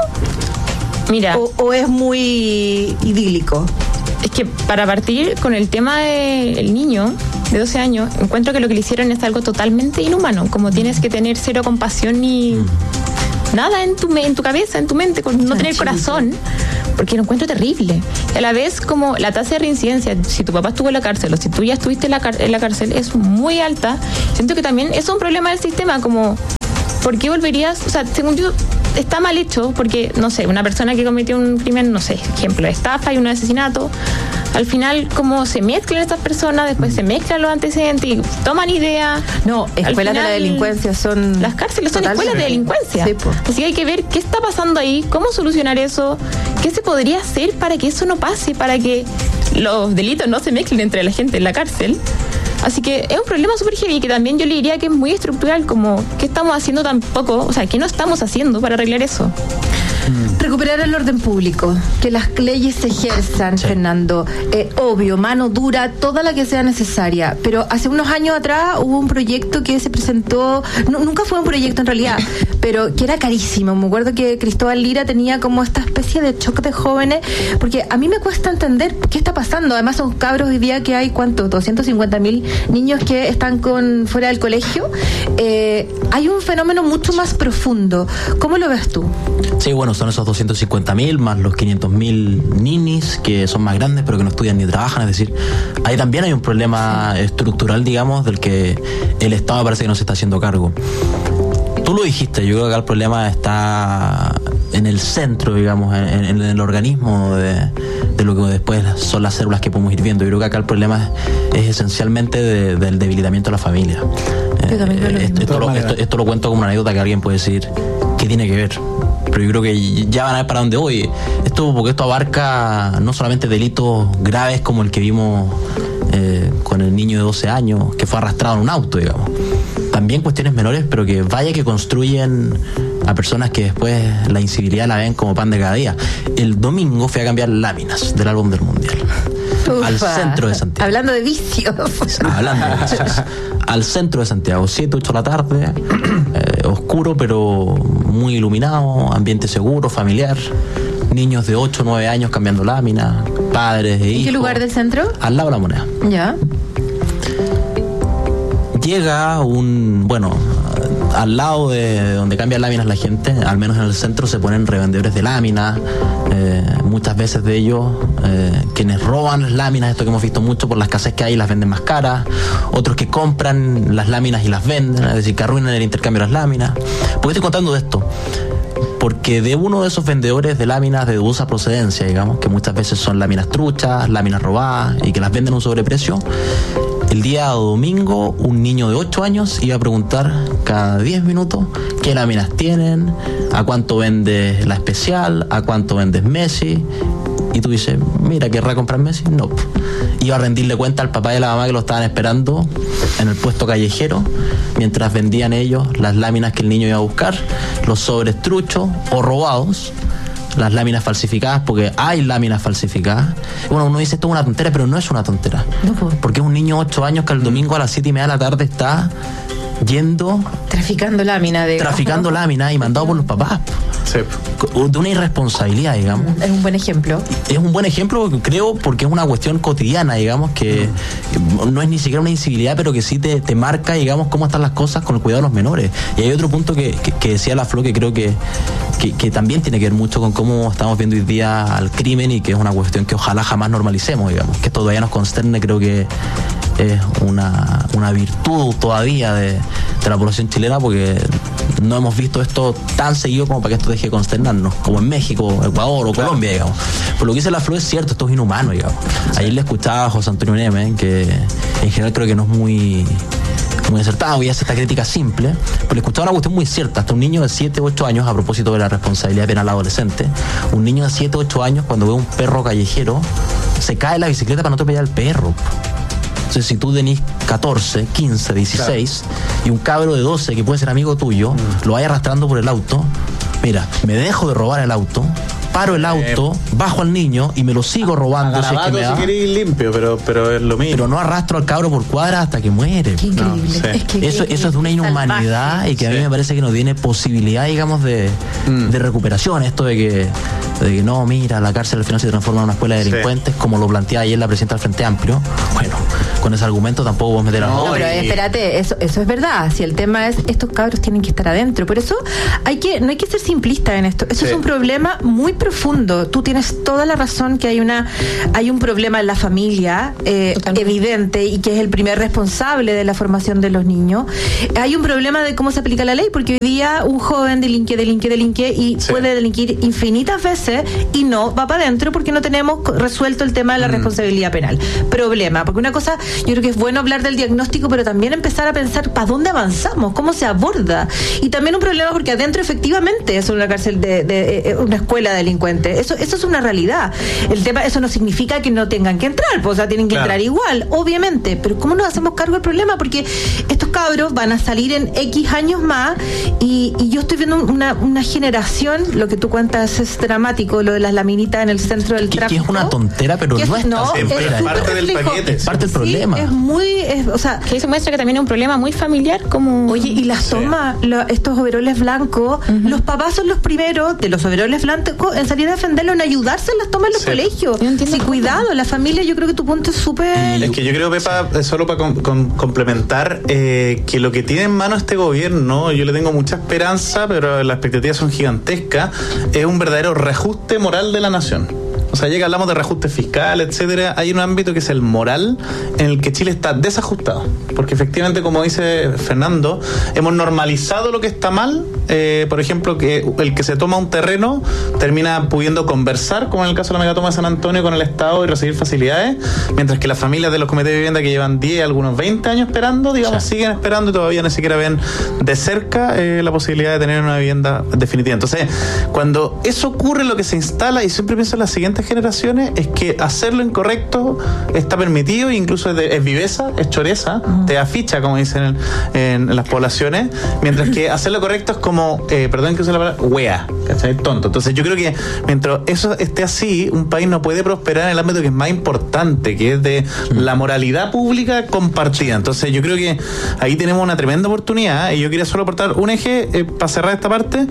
Mira. ¿O es muy idílico? Es que para partir con el tema del niño de 12 años, encuentro que lo que le hicieron es algo totalmente inhumano, como tienes que tener cero compasión ni nada en tu cabeza, en tu mente, con no tener corazón, porque lo encuentro terrible. Y a la vez, como la tasa de reincidencia, si tu papá estuvo en la cárcel o si tú ya estuviste en la cárcel, es muy alta. Siento que también es un problema del sistema, como, ¿por qué volverías? O sea, según yo, está mal hecho, porque, no sé, una persona que cometió un crimen, no sé, ejemplo de estafa y un asesinato, al final, como se mezclan estas personas, después se mezclan los antecedentes y toman idea. No, escuelas de la delincuencia son... Las cárceles son escuelas de delincuencia. Sí, pues. Así que hay que ver qué está pasando ahí, cómo solucionar eso, qué se podría hacer para que eso no pase, para que los delitos no se mezclen entre la gente en la cárcel. Así que es un problema súper heavy, que también yo le diría que es muy estructural, como ¿qué estamos haciendo tampoco? O sea, ¿qué no estamos haciendo para arreglar eso? Recuperar el orden público, que las leyes se ejerzan, sí. Fernando. Obvio, mano dura, toda la que sea necesaria. Pero hace unos años atrás hubo un proyecto que se presentó, nunca fue un proyecto en realidad, pero que era carísimo. Me acuerdo que Cristóbal Lira tenía como esta especie de shock de jóvenes, porque a mí me cuesta entender qué está pasando. Además son cabros hoy día que hay, ¿cuánto? 250.000 niños que están fuera del colegio. Hay un fenómeno mucho más profundo. ¿Cómo lo ves tú? Sí, bueno, son esos 250.000 más los 500.000 ninis que son más grandes pero que no estudian ni trabajan. Es decir, ahí también hay un problema estructural, digamos, del que el Estado parece que no se está haciendo cargo. Tú lo dijiste, yo creo que acá el problema está en el centro, digamos, en el organismo de lo que después son las células que podemos ir viendo. Yo creo que acá el problema es esencialmente del debilitamiento de la familia. Esto lo cuento como una anécdota que alguien puede decir, ¿qué tiene que ver? Pero yo creo que ya van a ver para dónde voy. Porque esto abarca no solamente delitos graves como el que vimos con el niño de 12 años que fue arrastrado en un auto, digamos. También cuestiones menores, pero que vaya que construyen a personas que después la incivilidad la ven como pan de cada día. El domingo fui a cambiar láminas del álbum del Mundial. Ufa. Al centro de Santiago. Hablando de vicios. Al centro de Santiago, 7, 8 de la tarde, oscuro pero muy iluminado, ambiente seguro, familiar, niños de 8, 9 años cambiando láminas, padres e hijos. ¿En qué lugar del centro? Al lado de la Moneda. Ya. Llega al lado de donde cambian láminas la gente, al menos en el centro se ponen revendedores de láminas, muchas veces de ellos quienes roban las láminas, esto que hemos visto mucho por la escasez que hay, las venden más caras, otros que compran las láminas y las venden, es decir, que arruinan el intercambio de las láminas. ¿Por qué estoy contando de esto? Porque de uno de esos vendedores de láminas de dudosa procedencia, digamos, que muchas veces son láminas truchas, láminas robadas y que las venden a un sobreprecio, el día domingo un niño de 8 años iba a preguntar cada 10 minutos qué láminas tienen, a cuánto vende la especial, a cuánto vendes Messi. Y tú dices, mira, ¿querrá comprar Messi? No. Iba a rendirle cuenta al papá y a la mamá que lo estaban esperando en el puesto callejero mientras vendían ellos las láminas que el niño iba a buscar, los sobres truchos o robados, las láminas falsificadas, porque hay láminas falsificadas. Bueno, uno dice esto es una tontera, pero no es una tontera. No, porque es un niño de 8 años que el domingo a las 7:30 de la tarde está yendo... Traficando láminas y mandado por los papás. Sí. De una irresponsabilidad, digamos. Es un buen ejemplo. Es un buen ejemplo, creo, porque es una cuestión cotidiana, digamos, que no es ni siquiera una incivilidad, pero que sí te marca, digamos, cómo están las cosas con el cuidado de los menores. Y hay otro punto que decía la Flo, que creo que también tiene que ver mucho con cómo estamos viendo hoy día al crimen, y que es una cuestión que ojalá jamás normalicemos, digamos. Que esto todavía nos consterne, creo que es una virtud todavía de la población chilena, porque no hemos visto esto tan seguido como para que esto deje de consternarnos, como en México, Ecuador o Colombia, digamos. Por lo que dice la Flo es cierto, esto es inhumano, digamos. Ayer le escuchaba a José Antonio Neme, que en general creo que no es muy acertado y hace esta crítica simple, pero le escuchaba una cuestión muy cierta. Hasta un niño de 7 u 8 años, a propósito de la responsabilidad penal adolescente, un niño de 7 u 8 años, cuando ve un perro callejero, se cae en la bicicleta para no atropellar al perro. Entonces, si tú tenés 14, 15, 16 y un cabro de 12 que puede ser amigo tuyo, lo vaya arrastrando por el auto, mira, me dejo de robar el auto, paro el auto, bajo al niño y me lo sigo robando. Si es que me da. Si queréis limpio, pero es lo mismo. Pero no arrastro al cabro por cuadra hasta que muere. Qué increíble. No, es que eso es de una inhumanidad y que a mí me parece que no tiene posibilidad, digamos, de recuperación. Esto de que no, mira, la cárcel al final se transforma en una escuela de delincuentes, como lo planteaba ayer la presidenta del Frente Amplio. Bueno, con ese argumento tampoco vos meter a No, pero espérate, eso es verdad. Si el tema es, estos cabros tienen que estar adentro. Por eso no hay que ser simplista en esto. Eso es un problema muy profundo. Tú tienes toda la razón que hay un problema en la familia evidente, y que es el primer responsable de la formación de los niños. Hay un problema de cómo se aplica la ley, porque hoy día un joven delinque y puede delinquir infinitas veces y no va para adentro porque no tenemos resuelto el tema de la responsabilidad penal. Problema, porque una cosa, yo creo que es bueno hablar del diagnóstico, pero también empezar a pensar para dónde avanzamos, cómo se aborda. Y también un problema porque adentro efectivamente es una cárcel de una escuela de delincuentes. Eso es una realidad. El tema, eso no significa que no tengan que entrar, pues, o sea, tienen que entrar igual, obviamente, pero ¿cómo nos hacemos cargo del problema? Porque estos cabros van a salir en X años más y yo estoy viendo una generación, lo que tú cuentas es dramático, lo de las laminitas en el centro del tráfico. Que es una tontera, pero no es es parte del paquete. Es parte del problema. Es muy, o sea, que eso muestra que también es un problema muy familiar, como... Oye, y las tomas, estos overoles blancos, los papás son los primeros de los overoles blancos en salir a defenderlo, en ayudarse en las tomas en los colegios. Sí, cuidado, la familia, yo creo que tu punto es súper... Es que yo creo, Pepa, solo para complementar, que lo que tiene en mano este gobierno, yo le tengo mucha esperanza, pero las expectativas son gigantescas, es un verdadero reajuste moral de la nación. O sea, ya que hablamos de reajuste fiscal, etcétera, hay un ámbito que es el moral, en el que Chile está desajustado. Porque efectivamente, como dice Fernando, hemos normalizado lo que está mal. Por ejemplo, que el que se toma un terreno termina pudiendo conversar, como en el caso de la megatoma de San Antonio, con el Estado y recibir facilidades, mientras que las familias de los comités de vivienda que llevan 10, algunos 20 años esperando, digamos, siguen esperando y todavía ni siquiera ven de cerca la posibilidad de tener una vivienda definitiva. Entonces, cuando eso ocurre, lo que se instala, y siempre pienso en las siguientes generaciones, es que hacer lo incorrecto está permitido, e incluso es viveza, es choreza, te aficha, como dicen en las poblaciones, mientras que hacer lo correcto es como, perdón que use la palabra, wea, ¿cachai? Tonto. Entonces yo creo que mientras eso esté así, un país no puede prosperar en el ámbito que es más importante, que es de la moralidad pública compartida. Entonces yo creo que ahí tenemos una tremenda oportunidad, y yo quería solo aportar un eje para cerrar esta parte,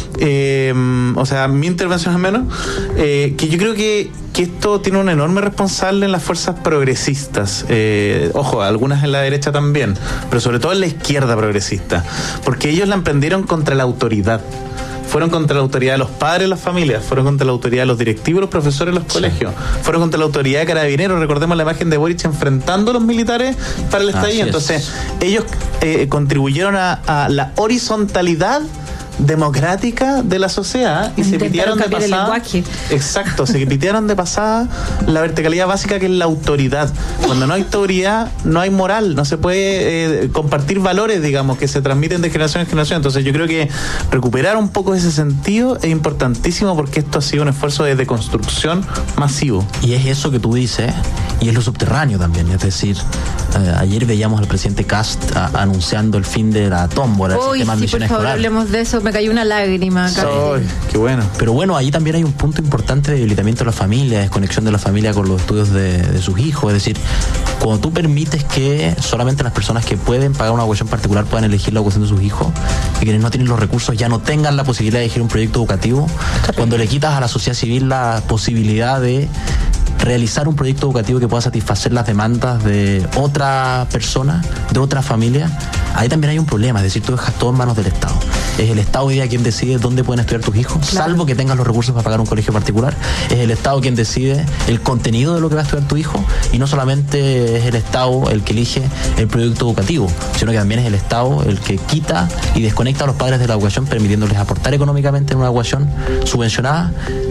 o sea, mi intervención al menos, que yo creo que esto tiene un enorme responsable en las fuerzas progresistas, ojo, algunas en la derecha también, pero sobre todo en la izquierda progresista, porque ellos la emprendieron contra la autoridad. Fueron contra la autoridad de los padres de las familias, fueron contra la autoridad de los directivos, los profesores de los colegios, fueron contra la autoridad de Carabineros. Recordemos la imagen de Boric enfrentando a los militares para el estallido. Entonces, ellos contribuyeron a la horizontalidad democrática de la sociedad y se pitearon de pasada. Exacto, se pitearon de pasada la verticalidad básica, que es la autoridad. Cuando no hay autoridad, no hay moral, no se puede compartir valores, digamos, que se transmiten de generación en generación. Entonces yo creo que recuperar un poco ese sentido es importantísimo, porque esto ha sido un esfuerzo de deconstrucción masivo. Y es eso que tú dices, y es lo subterráneo también, es decir, ayer veíamos al presidente Kast anunciando el fin de la tómbola, el sistema de admisión escolar. Por favor, hablemos de eso, me cayó una lágrima. Qué bueno. Pero bueno, ahí también hay un punto importante de debilitamiento de la familia, desconexión de la familia con los estudios de sus hijos. Es decir, cuando tú permites que solamente las personas que pueden pagar una educación particular puedan elegir la educación de sus hijos, y quienes no tienen los recursos ya no tengan la posibilidad de elegir un proyecto educativo, cuando le quitas a la sociedad civil la posibilidad de realizar un proyecto educativo que pueda satisfacer las demandas de otra persona, de otra familia, ahí también hay un problema. Es decir, tú dejas todo en manos del Estado. Es el Estado hoy día quien decide dónde pueden estudiar tus hijos, salvo que tengas los recursos para pagar un colegio particular. Es el Estado quien decide el contenido de lo que va a estudiar tu hijo, y no solamente es el Estado el que elige el proyecto educativo, sino que también es el Estado el que quita y desconecta a los padres de la educación, permitiéndoles aportar económicamente en una educación subvencionada.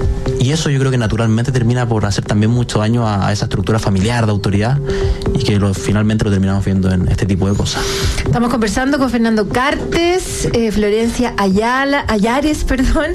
Y eso yo creo que naturalmente termina por hacer también mucho daño a esa estructura familiar de autoridad, y que finalmente lo terminamos viendo en este tipo de cosas. Estamos conversando con Fernando Cartes, Florencia Ayares.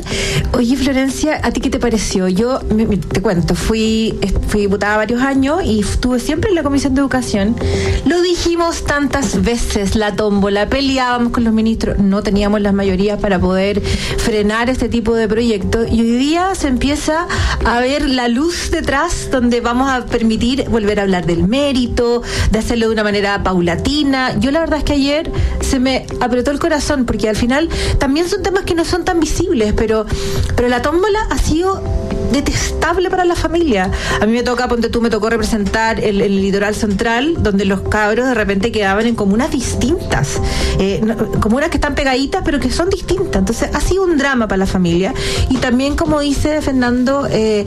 Oye, Florencia, ¿a ti qué te pareció? Yo te cuento, fui diputada varios años y estuve siempre en la Comisión de Educación. Lo dijimos tantas veces, la tómbola, peleábamos con los ministros, no teníamos las mayorías para poder frenar este tipo de proyectos, y hoy día se empieza a ver la luz detrás, donde vamos a permitir volver a hablar del mérito, de hacerlo de una manera paulatina. Yo la verdad es que ayer se me apretó el corazón, porque al final también son temas que no son tan visibles, pero la tómbola ha sido detestable para la familia. A mí me tocó representar el litoral central, donde los cabros de repente quedaban en comunas distintas, comunas que están pegaditas pero que son distintas. Entonces ha sido un drama para la familia, y también, como dice Fernando,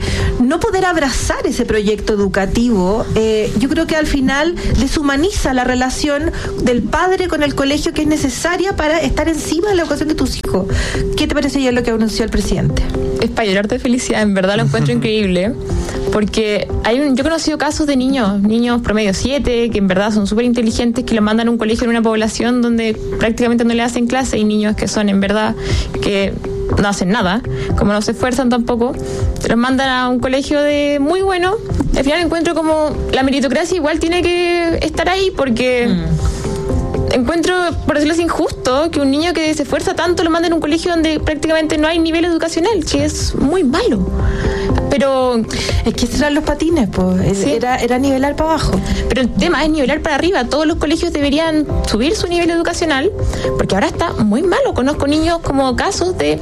no poder abrazar ese proyecto educativo, yo creo que al final deshumaniza la relación del padre con el colegio, que es necesaria para estar encima de la educación de tus hijos. ¿Qué te parece ya lo que anunció el presidente? Es para llorarte de felicidad, en verdad lo encuentro increíble, porque yo he conocido casos de niños promedio 7, que en verdad son súper inteligentes, que los mandan a un colegio en una población donde prácticamente no le hacen clase, y niños que son en verdad que no hacen nada, como no se esfuerzan tampoco, los mandan a un colegio de muy bueno. Al final encuentro como la meritocracia igual tiene que estar ahí, porque encuentro, por decirlo así, injusto que un niño que se esfuerza tanto lo manden a un colegio donde prácticamente no hay nivel educacional, que es muy malo. Pero es que eran los patines, pues, ¿sí? Era nivelar para abajo. Pero el tema es nivelar para arriba. Todos los colegios deberían subir su nivel educacional, porque ahora está muy malo. Conozco niños como casos de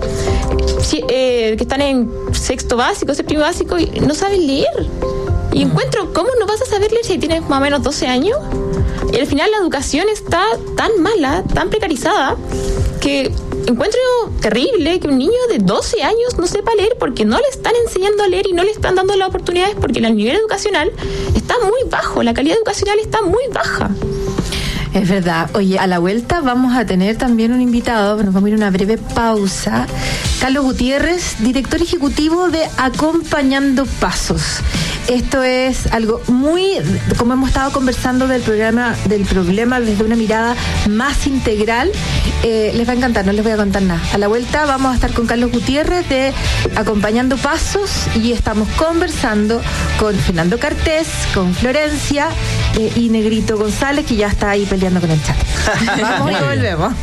que están en sexto básico, séptimo básico, y no saben leer. Y encuentro, ¿cómo no vas a saber leer si tienes más o menos 12 años? Y al final la educación está tan mala, tan precarizada, que encuentro terrible que un niño de 12 años no sepa leer, porque no le están enseñando a leer y no le están dando las oportunidades, porque el nivel educacional está muy bajo, la calidad educacional está muy baja. Es verdad. Oye, a la vuelta vamos a tener también un invitado, nos vamos a ir a una breve pausa. Carlos Gutiérrez, director ejecutivo de Acompañando Pasos. Esto es algo muy, como hemos estado conversando del problema desde una mirada más integral, les va a encantar, no les voy a contar nada. A la vuelta vamos a estar con Carlos Gutiérrez de Acompañando Pasos, y estamos conversando con Fernando Cartes, con Florencia y Negrito González, que ya está ahí peleando con el chat. Vamos y volvemos.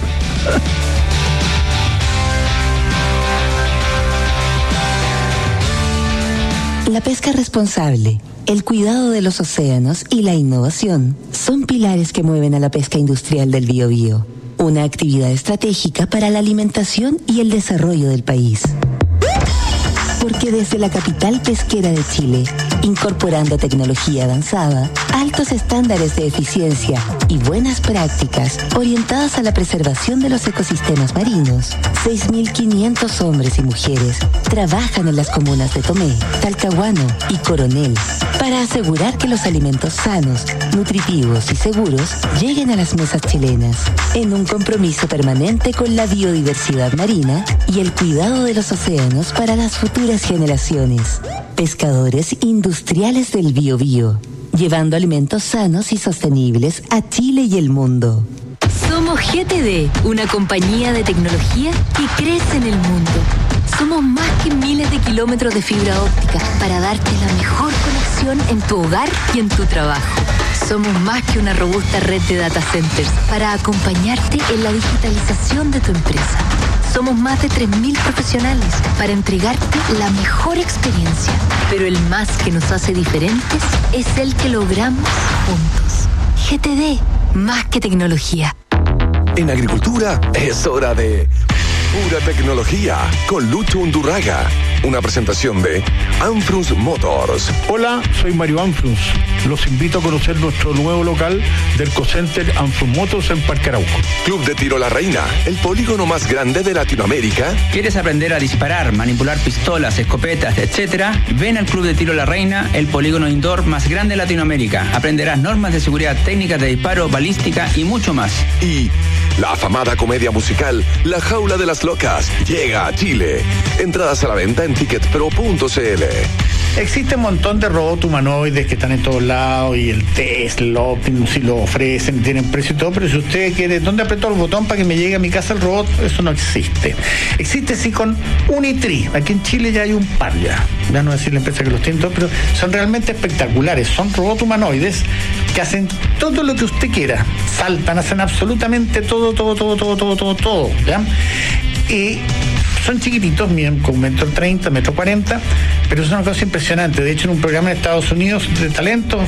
La pesca responsable, el cuidado de los océanos y la innovación son pilares que mueven a la pesca industrial del Biobío, una actividad estratégica para la alimentación y el desarrollo del país. Porque desde la capital pesquera de Chile, incorporando tecnología avanzada, altos estándares de eficiencia y buenas prácticas orientadas a la preservación de los ecosistemas marinos, 6.500 hombres y mujeres trabajan en las comunas de Tomé, Talcahuano y Coronel para asegurar que los alimentos sanos, nutritivos y seguros lleguen a las mesas chilenas, en un compromiso permanente con la biodiversidad marina y el cuidado de los océanos para las futuras generaciones. Pescadores industriales del Biobío, llevando alimentos sanos y sostenibles a Chile y el mundo. Somos GTD, una compañía de tecnología que crece en el mundo. Somos más que miles de kilómetros de fibra óptica para darte la mejor conexión en tu hogar y en tu trabajo. Somos más que una robusta red de data centers para acompañarte en la digitalización de tu empresa. Somos más de 3.000 profesionales para entregarte la mejor experiencia. Pero el más que nos hace diferentes es el que logramos juntos. GTD, más que tecnología. En agricultura es hora de Pura tecnología con Lucho Undurraga. Una presentación de Anfrus Motors. Hola, soy Mario Anfrus. Los invito a conocer nuestro nuevo local del Cocenter Anfrus Motors en Parque Arauco. Club de Tiro La Reina, el polígono más grande de Latinoamérica. ¿Quieres aprender a disparar, manipular pistolas, escopetas, etcétera? Ven al Club de Tiro La Reina, el polígono indoor más grande de Latinoamérica. Aprenderás normas de seguridad, técnicas de disparo, balística y mucho más. Y la afamada comedia musical La Jaula de las Locas llega a Chile. Entradas a la venta en ticketpro.cl. Existe un montón de robots humanoides que están en todos lados y el Tesla, el Optimus, y lo ofrecen, tienen precio y todo, pero si usted quiere, ¿dónde apretó el botón para que me llegue a mi casa el robot? Eso no existe. Existe sí con Unitree. Aquí en Chile ya hay un par ya no voy a decir la empresa que los tiene todos, pero son realmente espectaculares. Son robots humanoides que hacen todo lo que usted quiera. Saltan, hacen absolutamente todo, ¿ya? Y son chiquititos, miden con 1,30 m, 1,40 m, pero es una cosa impresionante. De hecho, en un programa en Estados Unidos de talento,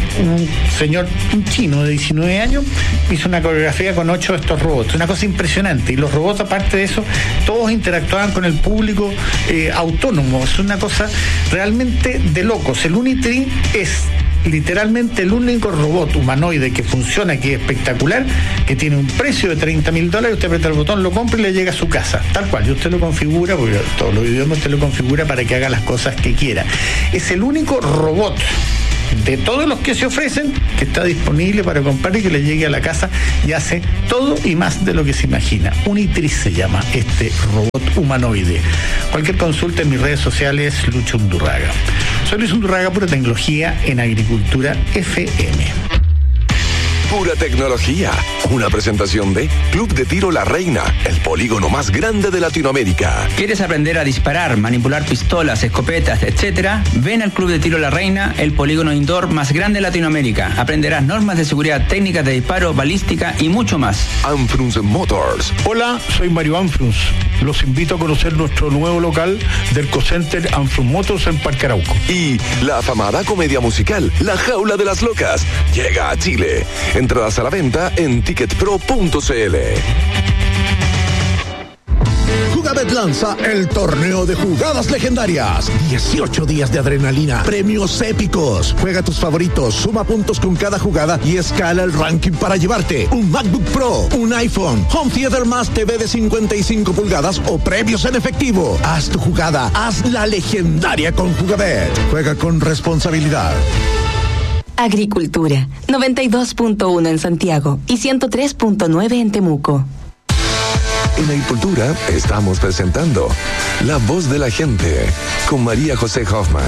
un chino de 19 años, hizo una coreografía con 8 de estos robots. Una cosa impresionante. Y los robots, aparte de eso, todos interactuaban con el público autónomo. Es una cosa realmente de locos. El Unitree es literalmente el único robot humanoide que funciona, que es espectacular, que tiene un precio de $30,000. Usted aprieta el botón, lo compra y le llega a su casa, tal cual. Y usted lo configura, porque todos los idiomas usted lo configura para que haga las cosas que quiera. Es el único robot de todos los que se ofrecen que está disponible para comprar y que le llegue a la casa, y hace todo y más de lo que se imagina. Unitree se llama este robot humanoide. Cualquier consulta en mis redes sociales, Lucho Undurraga. Soy Luis Undurraga, Pura Tecnología en Agricultura FM. Pura Tecnología, una presentación de Club de Tiro La Reina, el polígono más grande de Latinoamérica. ¿Quieres aprender a disparar, manipular pistolas, escopetas, etcétera? Ven al Club de Tiro La Reina, el polígono indoor más grande de Latinoamérica. Aprenderás normas de seguridad, técnicas de disparo, balística y mucho más. Anfrus Motors. Hola, soy Mario Anfrus. Los invito a conocer nuestro nuevo local del Cocenter Anfrus Motors en Parque Arauco. Y la afamada comedia musical La Jaula de las Locas llega a Chile. Entradas a la venta en ticketpro.cl. Jugabet lanza el torneo de jugadas legendarias. 18 días de adrenalina, premios épicos. Juega tus favoritos, suma puntos con cada jugada y escala el ranking para llevarte un MacBook Pro, un iPhone, Home Theater más TV de 55 pulgadas o premios en efectivo. Haz tu jugada, haz la legendaria con Jugabet. Juega con responsabilidad. Agricultura, 92.1 en Santiago y 103.9 en Temuco. En Agricultura estamos presentando La Voz de la Gente con María José Hoffman.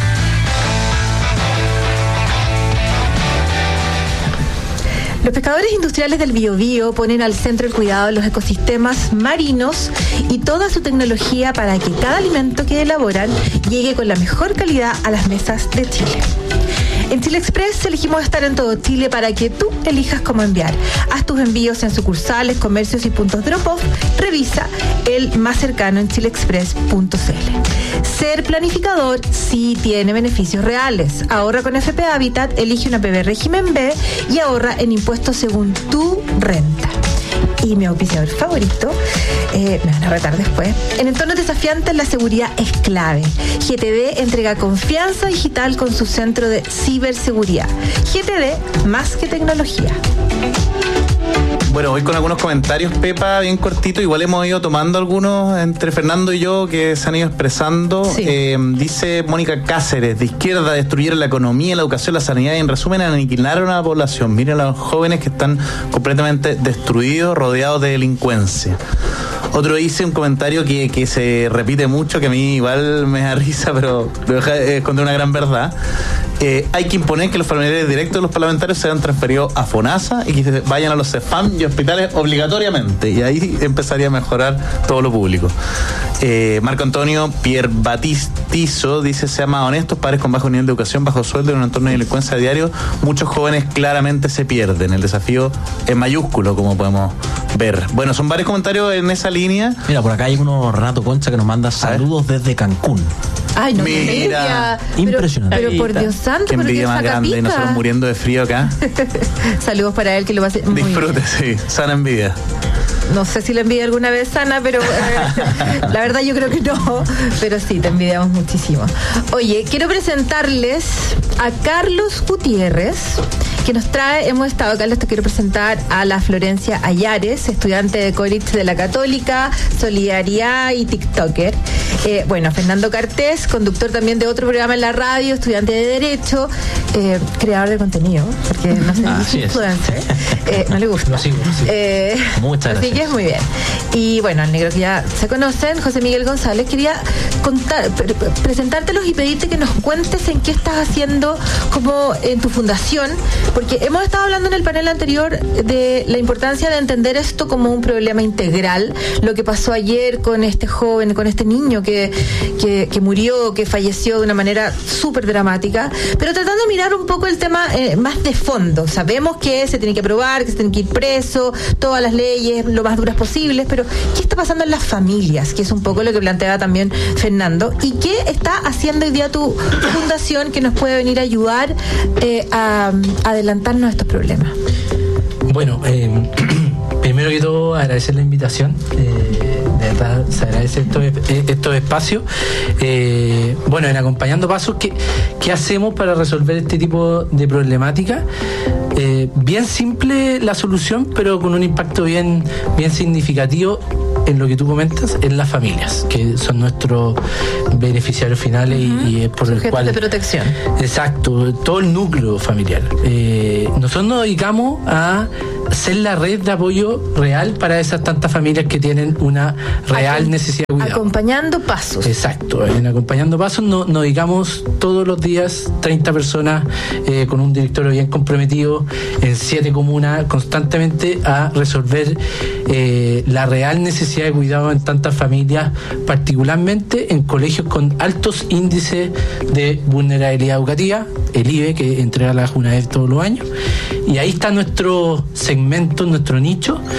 Los pescadores industriales del Biobío ponen al centro el cuidado de los ecosistemas marinos y toda su tecnología para que cada alimento que elaboran llegue con la mejor calidad a las mesas de Chile. En Chile Express elegimos estar en todo Chile para que tú elijas cómo enviar. Haz tus envíos en sucursales, comercios y puntos drop-off. Revisa el más cercano en chileexpress.cl. Ser planificador sí tiene beneficios reales. Ahorra con FP Habitat, elige una PB régimen B y ahorra en impuestos según tu renta. Y mi auspiciador favorito, me van a retar después. En entornos desafiantes la seguridad es clave. GTD entrega confianza digital con su centro de ciberseguridad. GTD, más que tecnología. Bueno, voy con algunos comentarios, Pepa, bien cortito. Igual hemos ido tomando algunos entre Fernando y yo que se han ido expresando. Sí. Dice Mónica Cáceres, de izquierda destruyeron la economía, la educación, la sanidad y en resumen aniquilaron a la población. Miren a los jóvenes que están completamente destruidos, rodeados de delincuencia. Otro dice un comentario que se repite mucho, que a mí igual me da risa, pero deja esconder una gran verdad. Hay que imponer que los familiares directos de los parlamentarios sean transferidos a FONASA y que vayan a los CEFAM y hospitales obligatoriamente, y ahí empezaría a mejorar todo lo público. Marco Antonio Pierre Batistizo dice: sean más honestos, padres con bajo nivel de educación, bajo sueldo en un entorno de delincuencia diario, muchos jóvenes claramente se pierden. El desafío es mayúsculo, como podemos ver. Bueno, son varios comentarios en esa línea. Mira, por acá hay uno, Renato Concha, que nos manda saludos desde Cancún. Ay, no, mira, impresionante. Pero por Dios santo, qué envidia más grande, nosotros muriendo de frío acá. Saludos para él, que lo va a hacer muy disfrute, bien. Sí, sana envidia. No sé si la envidia alguna vez, Ana, pero la verdad yo creo que no. Pero sí, te envidiamos muchísimo. Oye, quiero presentarles a Carlos Gutiérrez, que nos trae, hemos estado acá, les quiero presentar a la Florencia Ayares, estudiante de college de la Católica, Solidaridad y TikToker. Bueno, Fernando Cartés, conductor también de otro programa en la radio, estudiante de Derecho, creador de contenido, porque no sé, influencer, no le gusta. Lo sigo. Muchas gracias. Así que es muy bien. Y bueno, al negro que ya se conocen, José Miguel González, quería presentártelos y pedirte que nos cuentes en qué estás haciendo como en tu fundación, porque hemos estado hablando en el panel anterior de la importancia de entender esto como un problema integral, lo que pasó ayer con este joven, con este niño que murió, que falleció de una manera súper dramática, pero tratando de mirar un poco el tema más de fondo. Sabemos que se tiene que aprobar, que se tiene que ir preso, todas las leyes lo más duras posibles, pero ¿qué está pasando en las familias? Que es un poco lo que planteaba también Fernando. ¿Y qué está haciendo hoy día tu fundación que nos puede venir a ayudar a adelantarnos a estos problemas? Bueno, primero que todo agradecer la invitación. De verdad se agradece estos espacios. Bueno, en Acompañando Pasos, ¿qué hacemos para resolver este tipo de problemática? Bien simple la solución, pero con un impacto bien significativo en lo que tú comentas, en las familias, que son nuestros beneficiarios finales y es por el cual... de protección. Exacto, todo el núcleo familiar. Nosotros nos dedicamos a ser la red de apoyo real para esas tantas familias que tienen una real necesidad de cuidado. Acompañando Pasos. Exacto, en Acompañando Pasos nos dedicamos todos los días 30 personas con un directorio bien comprometido en 7 comunas constantemente a resolver la real necesidad de cuidado en tantas familias, particularmente en colegios con altos índices de vulnerabilidad educativa, el IBE, que entrega la JUNAEV todos los años, y ahí está nuestro segmento, nuestro nicho,